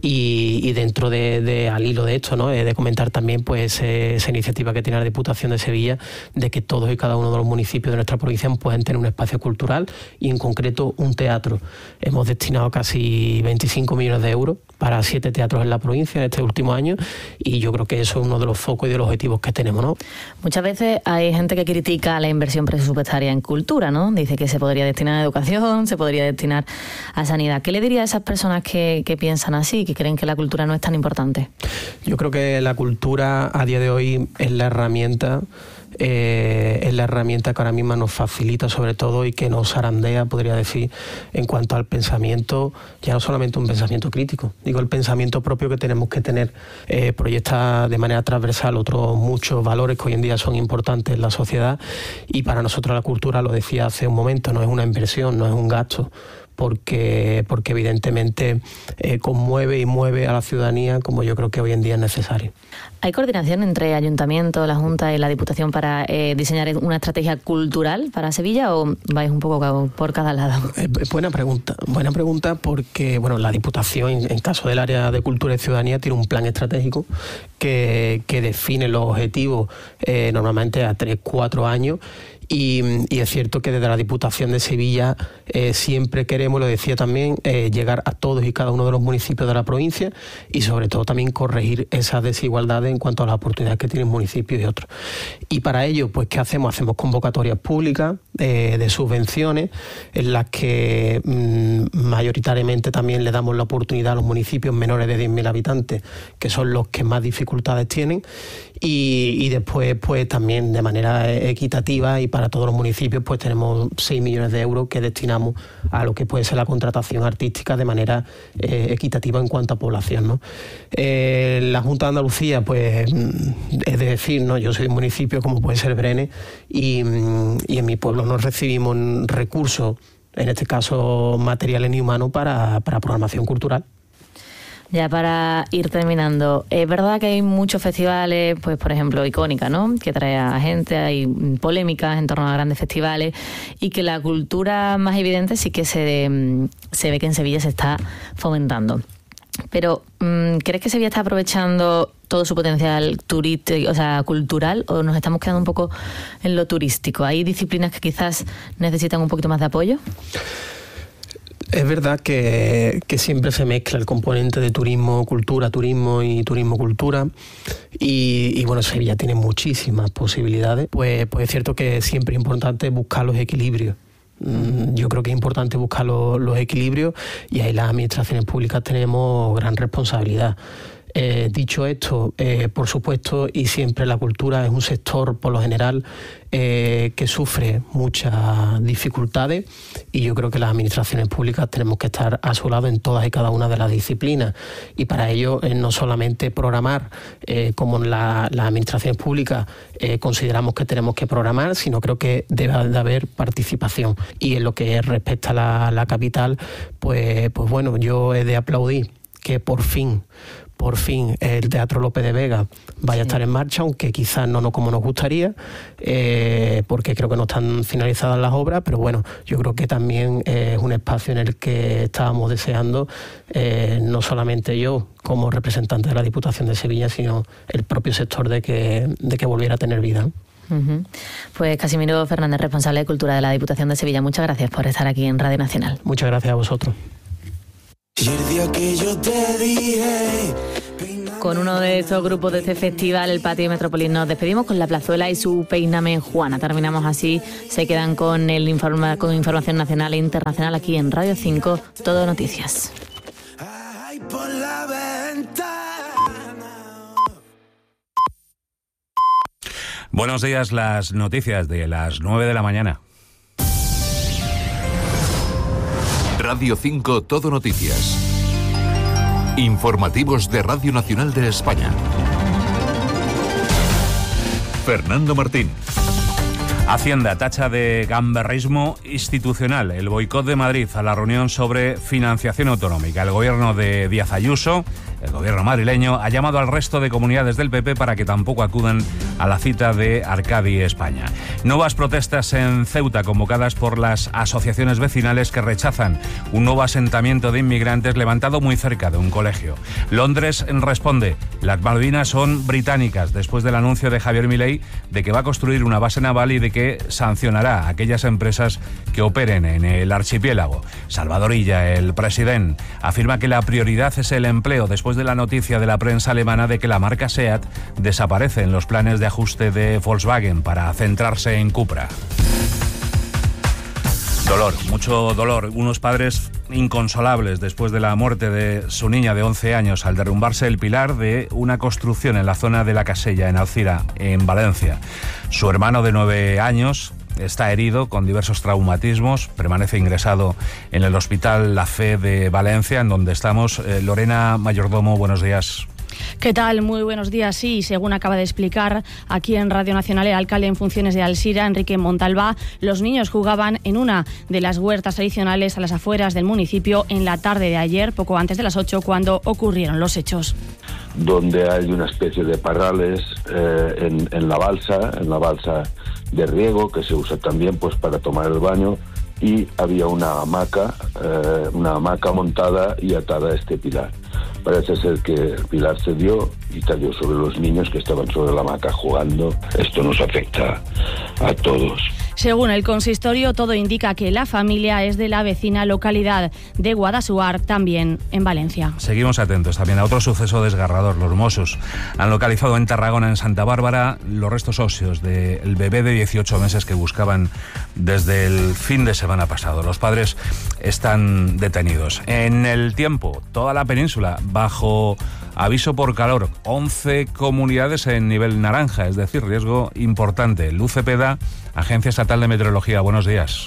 y, y dentro de, de al hilo de esto, ¿no? He de comentar también pues eh, esa iniciativa que tiene la Diputación de Sevilla de que todos y cada uno de los municipios de nuestra provincia pueden tener un espacio cultural, y en concreto un teatro. Hemos destinado casi veinticinco millones de euros para siete teatros en la provincia en este último año, y yo creo que eso es uno de los focos y de los objetivos que tenemos, ¿no? Muchas veces hay gente que critica la inversión presupuestaria en cultura, ¿no? Dice que se podría destinar a educación, se podría destinar a sanidad. ¿Qué le diría a esas personas que, que piensan así, que creen que la cultura no es tan importante? Yo creo que la cultura a día de hoy es la herramienta Eh, es la herramienta que ahora mismo nos facilita sobre todo y que nos zarandea, podría decir, en cuanto al pensamiento, ya no solamente un pensamiento crítico, digo el pensamiento propio que tenemos que tener, eh, proyecta de manera transversal otros muchos valores que hoy en día son importantes en la sociedad, y para nosotros la cultura, lo decía hace un momento, no es una inversión, no es un gasto, porque, porque evidentemente eh, conmueve y mueve a la ciudadanía, como yo creo que hoy en día es necesario. ¿Hay coordinación entre Ayuntamiento, la Junta y la Diputación para eh, diseñar una estrategia cultural para Sevilla, o vais un poco por cada lado? Eh, buena pregunta, buena pregunta porque bueno, la Diputación, en, en caso del área de cultura y ciudadanía, tiene un plan estratégico que, que define los objetivos eh, normalmente a tres, cuatro años. Y, y es cierto que desde la Diputación de Sevilla eh, siempre queremos, lo decía también, eh, llegar a todos y cada uno de los municipios de la provincia, y sobre todo también corregir esas desigualdades en cuanto a las oportunidades que tienen municipios y otros. Y para ello, pues ¿qué hacemos? Hacemos convocatorias públicas eh, de subvenciones, en las que mmm, mayoritariamente también le damos la oportunidad a los municipios menores de diez mil habitantes, que son los que más dificultades tienen, y, y después pues también de manera equitativa, y para todos los municipios pues tenemos seis millones de euros que destinamos a lo que puede ser la contratación artística de manera eh, equitativa en cuanto a población, ¿no? Eh, la Junta de Andalucía, pues es de decir, ¿no? Yo soy de un municipio como puede ser Brenes, y, y en mi pueblo no recibimos recursos, en este caso materiales ni humanos, para, para programación cultural. Ya para ir terminando, es verdad que hay muchos festivales, pues por ejemplo Icónica, ¿no?, que trae a gente, hay polémicas en torno a grandes festivales, y que la cultura más evidente sí que se, se ve que en Sevilla se está fomentando. Pero, ¿crees que Sevilla está aprovechando todo su potencial turístico, o sea, cultural, o nos estamos quedando un poco en lo turístico? ¿Hay disciplinas que quizás necesitan un poquito más de apoyo? Es verdad que, que siempre se mezcla el componente de turismo-cultura, turismo y turismo-cultura, y, y bueno, Sevilla tiene muchísimas posibilidades. Pues, pues es cierto que siempre es importante buscar los equilibrios. Yo creo que es importante buscar los, los equilibrios, y ahí las administraciones públicas tenemos gran responsabilidad. Eh, dicho esto, eh, por supuesto, y siempre la cultura es un sector, por lo general, eh, que sufre muchas dificultades, y yo creo que las administraciones públicas tenemos que estar a su lado en todas y cada una de las disciplinas, y para ello eh, no solamente programar eh, como la, las administraciones públicas eh, consideramos que tenemos que programar, sino creo que debe de haber participación. Y en lo que respecta a la, la capital, pues, pues bueno, yo he de aplaudir que por fin por fin el Teatro Lope de Vega vaya a estar en marcha, aunque quizás no, no como nos gustaría, eh, porque creo que no están finalizadas las obras, pero bueno, yo creo que también eh, es un espacio en el que estábamos deseando, eh, no solamente yo como representante de la Diputación de Sevilla, sino el propio sector, de que, de que volviera a tener vida. Uh-huh. Pues Casimiro Fernández, responsable de Cultura de la Diputación de Sevilla, muchas gracias por estar aquí en Radio Nacional. Muchas gracias a vosotros. Y el día que yo te dije... Con uno de estos grupos de este festival, el Patio Metrópolis, nos despedimos con La Plazuela y su Peíname Juana. Terminamos así, se quedan con el informa, con información nacional e internacional aquí en Radio cinco, Todo Noticias. Ay, por la ventana. Buenos días, las noticias de las nueve de la mañana. Radio cinco Todo Noticias. Informativos de Radio Nacional de España. Fernando Martín. Hacienda tacha de gamberrismo institucional el boicot de Madrid a la reunión sobre financiación autonómica. El gobierno de Díaz Ayuso, el gobierno madrileño, ha llamado al resto de comunidades del P P para que tampoco acudan a la cita de Arcadi, España. Nuevas protestas en Ceuta convocadas por las asociaciones vecinales que rechazan un nuevo asentamiento de inmigrantes levantado muy cerca de un colegio. Londres responde: las Malvinas son británicas, después del anuncio de Javier Milei de que va a construir una base naval y de que sancionará a aquellas empresas que operen en el archipiélago. Salvador Illa, el presidente, afirma que la prioridad es el empleo después de la noticia de la prensa alemana de que la marca SEAT desaparece en los planes de ajuste de Volkswagen para centrarse en Cupra. Dolor, mucho dolor. Unos padres inconsolables después de la muerte de su niña de once años al derrumbarse el pilar de una construcción en la zona de La Casella, en Alcira, en Valencia. Su hermano de nueve años está herido con diversos traumatismos, permanece ingresado en el Hospital La Fe de Valencia, en donde estamos. Eh, Lorena Mayordomo, buenos días. ¿Qué tal? Muy buenos días. Sí, según acaba de explicar aquí en Radio Nacional el alcalde en funciones de Alsira, Enrique Montalbá, los niños jugaban en una de las huertas tradicionales a las afueras del municipio en la tarde de ayer, poco antes de las ocho, cuando ocurrieron los hechos. Donde hay una especie de parrales eh, en, en la balsa, en la balsa de riego, que se usa también pues para tomar el baño, y había una hamaca, eh, una hamaca montada y atada a este pilar. Parece ser que el pilar cedió y cayó sobre los niños que estaban sobre la hamaca jugando. Esto nos afecta a todos. Según el consistorio, todo indica que la familia es de la vecina localidad de Guadassuar, también en Valencia. Seguimos atentos también a otro suceso desgarrador. Los Mossos han localizado en Tarragona, en Santa Bárbara, los restos óseos del bebé de dieciocho meses que buscaban desde el fin de semana pasado. Los padres están detenidos. En el tiempo, toda la península bajo aviso por calor. once comunidades en nivel naranja, es decir, riesgo importante. Luz Cepeda, Agencia Estatal de Meteorología, buenos días.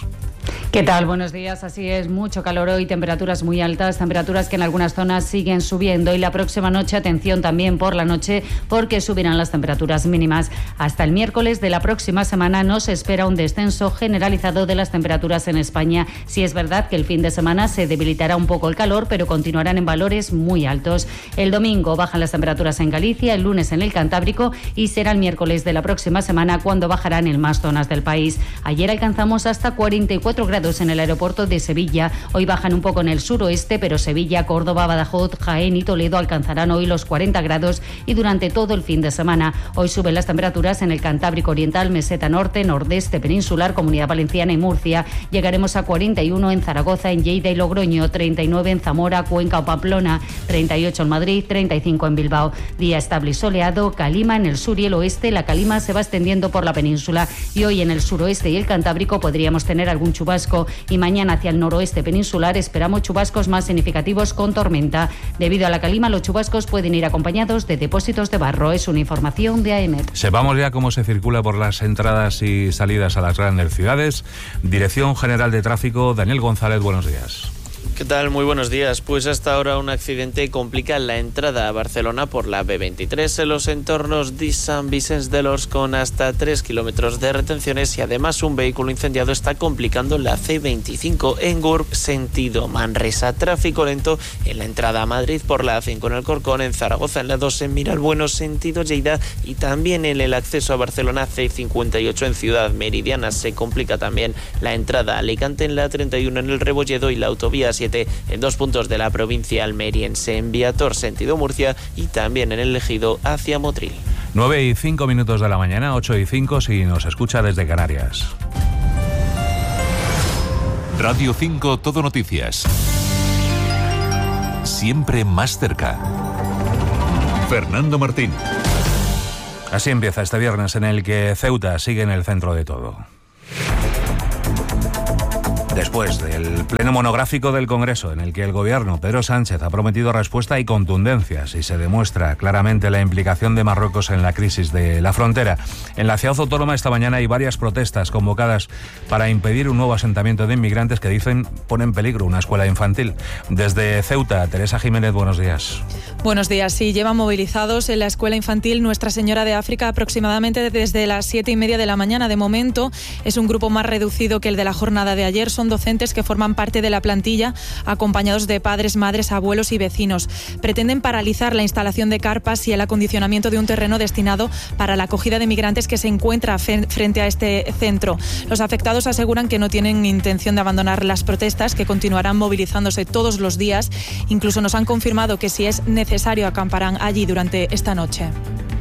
¿Qué tal? Buenos días. Así es, mucho calor hoy, temperaturas muy altas, temperaturas que en algunas zonas siguen subiendo y la próxima noche, atención también por la noche, porque subirán las temperaturas mínimas. Hasta el miércoles de la próxima semana no se espera un descenso generalizado de las temperaturas en España. Sí es verdad que el fin de semana se debilitará un poco el calor, pero continuarán en valores muy altos. El domingo bajan las temperaturas en Galicia, el lunes en el Cantábrico y será el miércoles de la próxima semana cuando bajarán en más zonas del país. Ayer alcanzamos hasta cuarenta y cuatro grados en el aeropuerto de Sevilla. Hoy bajan un poco en el suroeste, pero Sevilla, Córdoba, Badajoz, Jaén y Toledo alcanzarán hoy los cuarenta grados y durante todo el fin de semana. Hoy suben las temperaturas en el Cantábrico Oriental, Meseta Norte, Nordeste Peninsular, Comunidad Valenciana y Murcia. Llegaremos a cuarenta y uno en Zaragoza, en Lleida y Logroño, treinta y nueve en Zamora, Cuenca o Pamplona, treinta y ocho en Madrid, treinta y cinco en Bilbao. Día estable y soleado, calima en el sur y el oeste. La calima se va extendiendo por la península y hoy en el suroeste y el Cantábrico podríamos tener algún chubasco y mañana hacia el noroeste peninsular esperamos chubascos más significativos con tormenta. Debido a la calima, los chubascos pueden ir acompañados de depósitos de barro. Es una información de A E M E T. Sepamos ya cómo se circula por las entradas y salidas a las grandes ciudades. Dirección General de Tráfico, Daniel González, buenos días. ¿Qué tal? Muy buenos días. Pues hasta ahora un accidente complica la entrada a Barcelona por la B veintitrés en los entornos de Sant Vicenç de los con hasta tres kilómetros de retenciones y además un vehículo incendiado está complicando la C veinticinco en Gurb, sentido Manresa. Tráfico lento en la entrada a Madrid por la A cinco en Alcorcón, en Zaragoza en la dos en Miralbueno, sentido Lleida y también en el acceso a Barcelona C cincuenta y ocho en Ciudad Meridiana. Se complica también la entrada a Alicante en la treinta y uno en el Rebolledo y la autovía siete en dos puntos de la provincia almeriense, en Viator, sentido Murcia y también en el Ejido hacia Motril. nueve y cinco minutos de la mañana, ocho y cinco si nos escucha desde Canarias. Radio cinco Todo Noticias. Siempre más cerca. Fernando Martín. Así empieza este viernes en el que Ceuta sigue en el centro de todo. Después del pleno monográfico del Congreso, en el que el gobierno Pedro Sánchez ha prometido respuesta y contundencia si se demuestra claramente la implicación de Marruecos en la crisis de la frontera. En la ciudad autónoma esta mañana hay varias protestas convocadas para impedir un nuevo asentamiento de inmigrantes que dicen pone en peligro una escuela infantil. Desde Ceuta, Teresa Jiménez, buenos días. Buenos días. Sí, llevan movilizados en la escuela infantil Nuestra Señora de África aproximadamente desde las siete y media de la mañana. De momento es un grupo más reducido que el de la jornada de ayer. Son docentes que forman parte de la plantilla, acompañados de padres, madres, abuelos y vecinos. Pretenden paralizar la instalación de carpas y el acondicionamiento de un terreno destinado para la acogida de migrantes que se encuentra frente a este centro. Los afectados aseguran que no tienen intención de abandonar las protestas, que continuarán movilizándose todos los días. Incluso nos han confirmado que si es necesario acamparán allí durante esta noche.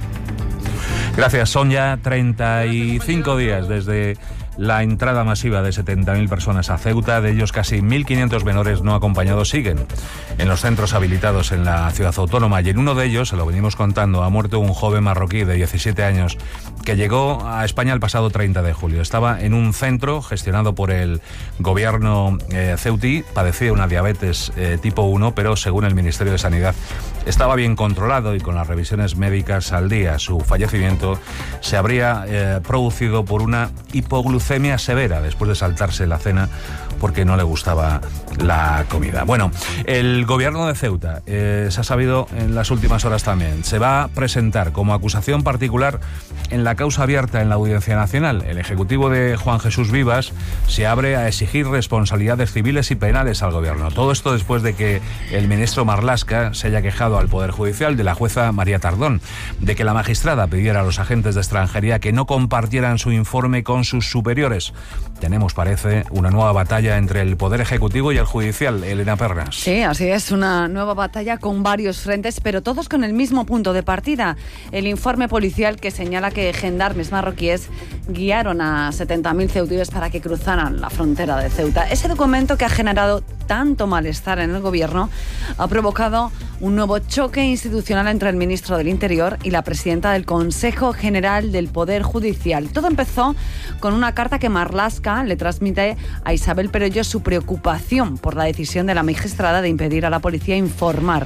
Gracias. Son ya treinta y cinco días desde la entrada masiva de setenta mil personas a Ceuta. De ellos, casi mil quinientos menores no acompañados siguen en los centros habilitados en la ciudad autónoma, y en uno de ellos, se lo venimos contando, ha muerto un joven marroquí de diecisiete años que llegó a España el pasado treinta de julio. Estaba en un centro gestionado por el gobierno eh, ceutí, padecía una diabetes eh, tipo uno, pero según el Ministerio de Sanidad estaba bien controlado y con las revisiones médicas al día. Su fallecimiento se habría eh, producido por una hipoglucemia severa después de saltarse la cena porque no le gustaba la comida. Bueno, el gobierno de Ceuta, eh, se ha sabido en las últimas horas también, se va a presentar como acusación particular en la causa abierta en la Audiencia Nacional. El Ejecutivo de Juan Jesús Vivas se abre a exigir responsabilidades civiles y penales al gobierno. Todo esto después de que el ministro Marlaska se haya quejado al Poder Judicial de la jueza María Tardón, de que la magistrada pidiera a los agentes de extranjería que no compartieran su informe con sus superiores. Tenemos, parece, una nueva batalla entre el Poder Ejecutivo y el Judicial. Elena Pernas. Sí, así es, una nueva batalla con varios frentes, pero todos con el mismo punto de partida. El informe policial que señala que gendarmes marroquíes guiaron a setenta mil ceutíes para que cruzaran la frontera de Ceuta. Ese documento, que ha generado tanto malestar en el gobierno, ha provocado un nuevo choque institucional entre el ministro del Interior y la presidenta del Consejo General del Poder Judicial. Todo empezó con una carta que Marlaska le transmite a Isabel Perello su preocupación por la decisión de la magistrada de impedir a la policía informar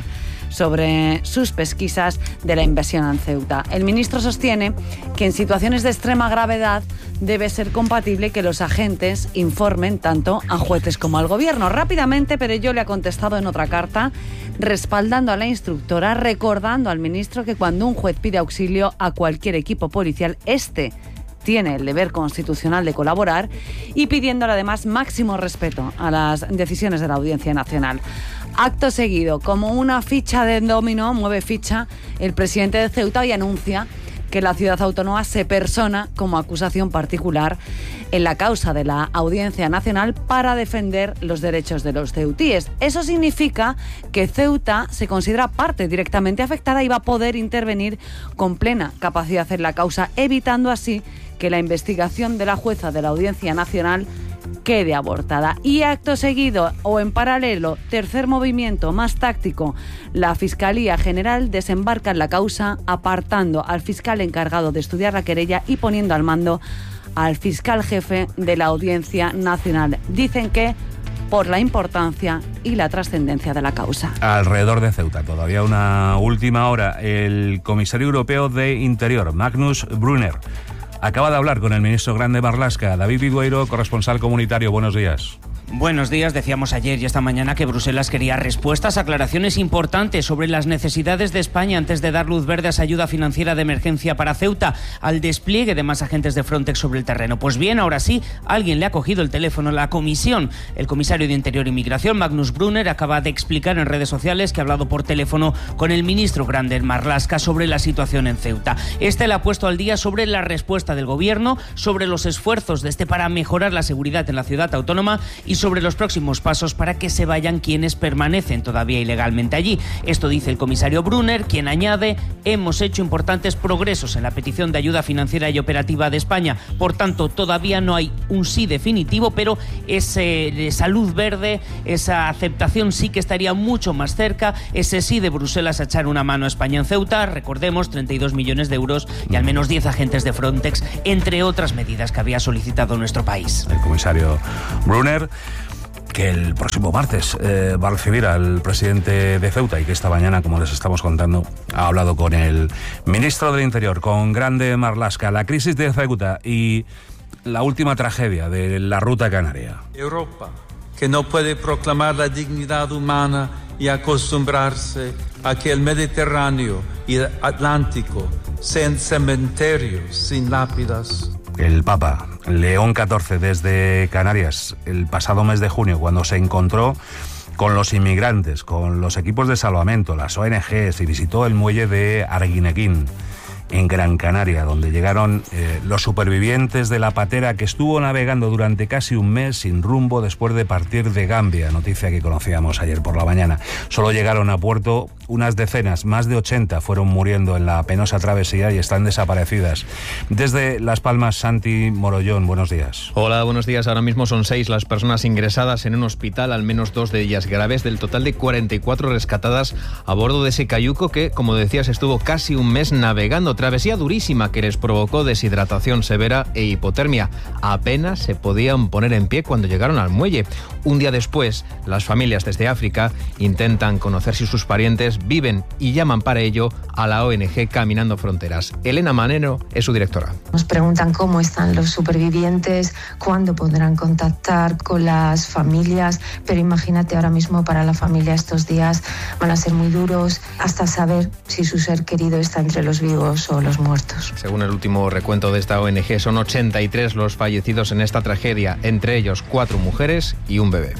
sobre sus pesquisas de la inversión en Ceuta. El ministro sostiene que en situaciones de extrema gravedad debe ser compatible que los agentes informen tanto a jueces como al gobierno. Rápidamente, Perelló le ha contestado en otra carta, respaldando a la instructora, recordando al ministro que cuando un juez pide auxilio a cualquier equipo policial, este tiene el deber constitucional de colaborar, y pidiéndole además máximo respeto a las decisiones de la Audiencia Nacional. Acto seguido, como una ficha de dominó, mueve ficha el presidente de Ceuta y anuncia que la ciudad autónoma se persona como acusación particular en la causa de la Audiencia Nacional para defender los derechos de los ceutíes. Eso significa que Ceuta se considera parte directamente afectada y va a poder intervenir con plena capacidad en la causa, evitando así que la investigación de la jueza de la Audiencia Nacional quede abortada. Y acto seguido o en paralelo, tercer movimiento más táctico, la Fiscalía General desembarca en la causa apartando al fiscal encargado de estudiar la querella y poniendo al mando al fiscal jefe de la Audiencia Nacional. Dicen que por la importancia y la trascendencia de la causa. Alrededor de Ceuta, todavía una última hora, el comisario europeo de Interior, Magnus Brunner, acaba de hablar con el ministro Grande Marlaska. David Vidueiro, corresponsal comunitario, buenos días. Buenos días. Decíamos ayer y esta mañana que Bruselas quería respuestas, aclaraciones importantes sobre las necesidades de España antes de dar luz verde a esa ayuda financiera de emergencia para Ceuta, al despliegue de más agentes de Frontex sobre el terreno. Pues bien, ahora sí, alguien le ha cogido el teléfono a la comisión. El comisario de Interior y Migración, Magnus Brunner, acaba de explicar en redes sociales que ha hablado por teléfono con el ministro Grande Marlaska sobre la situación en Ceuta. Este le ha puesto al día sobre la respuesta del gobierno, sobre los esfuerzos de este para mejorar la seguridad en la ciudad autónoma y sobre los próximos pasos para que se vayan quienes permanecen todavía ilegalmente allí. Esto dice el comisario Brunner, quien añade: hemos hecho importantes progresos en la petición de ayuda financiera y operativa de España. Por tanto, todavía no hay un sí definitivo, pero ese, esa luz verde, esa aceptación sí que estaría mucho más cerca. Ese sí de Bruselas a echar una mano a España en Ceuta. Recordemos, treinta y dos millones de euros y al menos diez agentes de Frontex, entre otras medidas que había solicitado nuestro país. El comisario Brunner, que el próximo martes eh, va a recibir al presidente de Ceuta y que esta mañana, como les estamos contando, ha hablado con el ministro del Interior, con Grande Marlaska. La crisis de Ceuta y la última tragedia de la ruta canaria. Europa, que no puede proclamar la dignidad humana y acostumbrarse a que el Mediterráneo y el Atlántico sean cementerios sin lápidas. El Papa León catorce desde Canarias el pasado mes de junio, cuando se encontró con los inmigrantes, con los equipos de salvamento, las O N Ges, y visitó el muelle de Arguineguín, en Gran Canaria, donde llegaron eh, los supervivientes de la patera que estuvo navegando durante casi un mes sin rumbo después de partir de Gambia, noticia que conocíamos ayer por la mañana. Solo llegaron a puerto unas decenas, más de ochenta fueron muriendo en la penosa travesía y están desaparecidas. Desde Las Palmas, Santi Morollón, buenos días. Hola, buenos días. Ahora mismo son seis las personas ingresadas en un hospital, al menos dos de ellas graves, del total de cuarenta y cuatro rescatadas a bordo de ese cayuco que, como decías, estuvo casi un mes navegando. Travesía durísima que les provocó deshidratación severa e hipotermia. Apenas se podían poner en pie cuando llegaron al muelle. Un día después, las familias desde África intentan conocer si sus parientes viven y llaman para ello a la O N Ge Caminando Fronteras. Elena Manero es su directora. Nos preguntan cómo están los supervivientes, cuándo podrán contactar con las familias, pero imagínate ahora mismo para la familia estos días van a ser muy duros hasta saber si su ser querido está entre los vivos o los muertos. Según el último recuento de esta O N Ge, son ochenta y tres los fallecidos en esta tragedia, entre ellos cuatro mujeres y un bebé.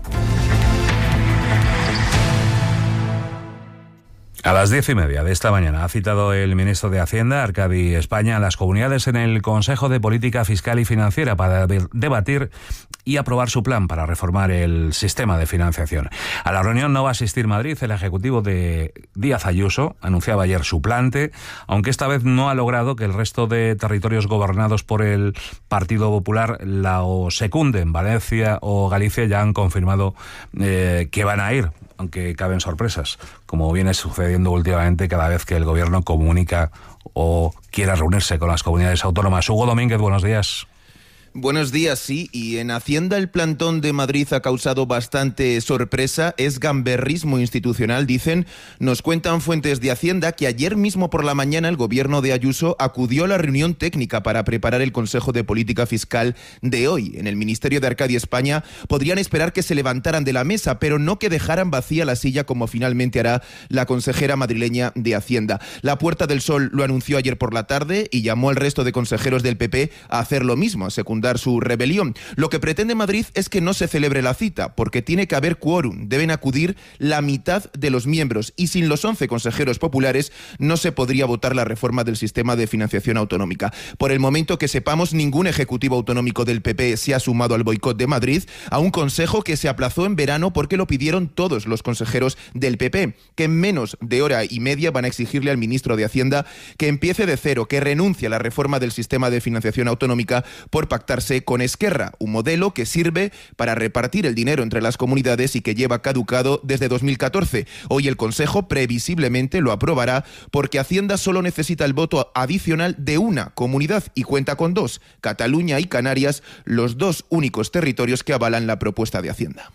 A las diez y media de esta mañana ha citado el ministro de Hacienda, Arcadi España, a las comunidades en el Consejo de Política Fiscal y Financiera para debatir y aprobar su plan para reformar el sistema de financiación. A la reunión no va a asistir Madrid. El ejecutivo de Díaz Ayuso anunciaba ayer su plante, aunque esta vez no ha logrado que el resto de territorios gobernados por el Partido Popular la o secunden. Valencia o Galicia ya han confirmado eh, que van a ir, aunque caben sorpresas, como viene sucediendo últimamente cada vez que el gobierno comunica o quiera reunirse con las comunidades autónomas. Hugo Domínguez, buenos días. Buenos días, sí, y en Hacienda el plantón de Madrid ha causado bastante sorpresa, es gamberrismo institucional, dicen. Nos cuentan fuentes de Hacienda que ayer mismo por la mañana el gobierno de Ayuso acudió a la reunión técnica para preparar el Consejo de Política Fiscal de hoy. En el Ministerio de Arcadia España podrían esperar que se levantaran de la mesa, pero no que dejaran vacía la silla como finalmente hará la consejera madrileña de Hacienda. La Puerta del Sol lo anunció ayer por la tarde y llamó al resto de consejeros del P P a hacer lo mismo, a secundar su rebelión. Lo que pretende Madrid es que no se celebre la cita, porque tiene que haber quórum. Deben acudir la mitad de los miembros y sin los once consejeros populares no se podría votar la reforma del sistema de financiación autonómica. Por el momento que sepamos, ningún ejecutivo autonómico del P P se ha sumado al boicot de Madrid, a un consejo que se aplazó en verano porque lo pidieron todos los consejeros del P P, que en menos de hora y media van a exigirle al ministro de Hacienda que empiece de cero, que renuncie a la reforma del sistema de financiación autonómica por pactar con Esquerra, un modelo que sirve para repartir el dinero entre las comunidades y que lleva caducado desde dos mil catorce. Hoy el Consejo previsiblemente lo aprobará porque Hacienda solo necesita el voto adicional de una comunidad y cuenta con dos, Cataluña y Canarias, los dos únicos territorios que avalan la propuesta de Hacienda.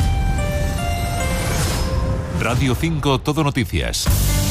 Radio cinco Todo Noticias.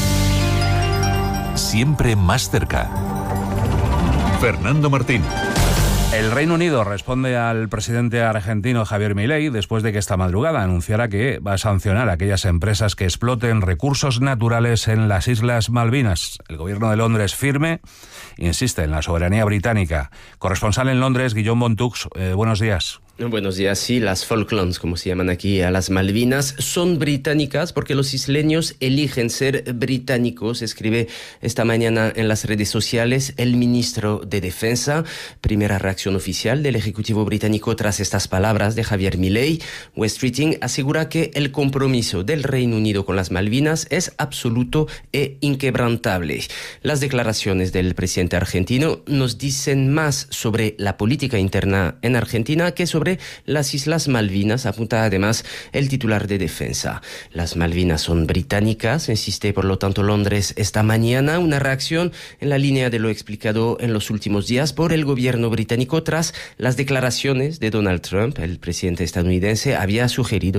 Siempre más cerca. Fernando Martín. El Reino Unido responde al presidente argentino Javier Milei después de que esta madrugada anunciara que va a sancionar a aquellas empresas que exploten recursos naturales en las Islas Malvinas. El gobierno de Londres firme insiste en la soberanía británica. Corresponsal en Londres, Guillaume Bontux, eh, buenos días. Buenos días, sí, las Falklands, como se llaman aquí, a las Malvinas, son británicas porque los isleños eligen ser británicos, escribe esta mañana en las redes sociales el ministro de Defensa. Primera reacción oficial del Ejecutivo británico tras estas palabras de Javier Milei. West Streeting asegura que el compromiso del Reino Unido con las Malvinas es absoluto e inquebrantable. Las declaraciones del presidente argentino nos dicen más sobre la política interna en Argentina que sobre las Islas Malvinas, apunta además el titular de Defensa. Las Malvinas son británicas, insiste por lo tanto Londres esta mañana, una reacción en la línea de lo explicado en los últimos días por el gobierno británico tras las declaraciones de Donald Trump. El presidente estadounidense había sugerido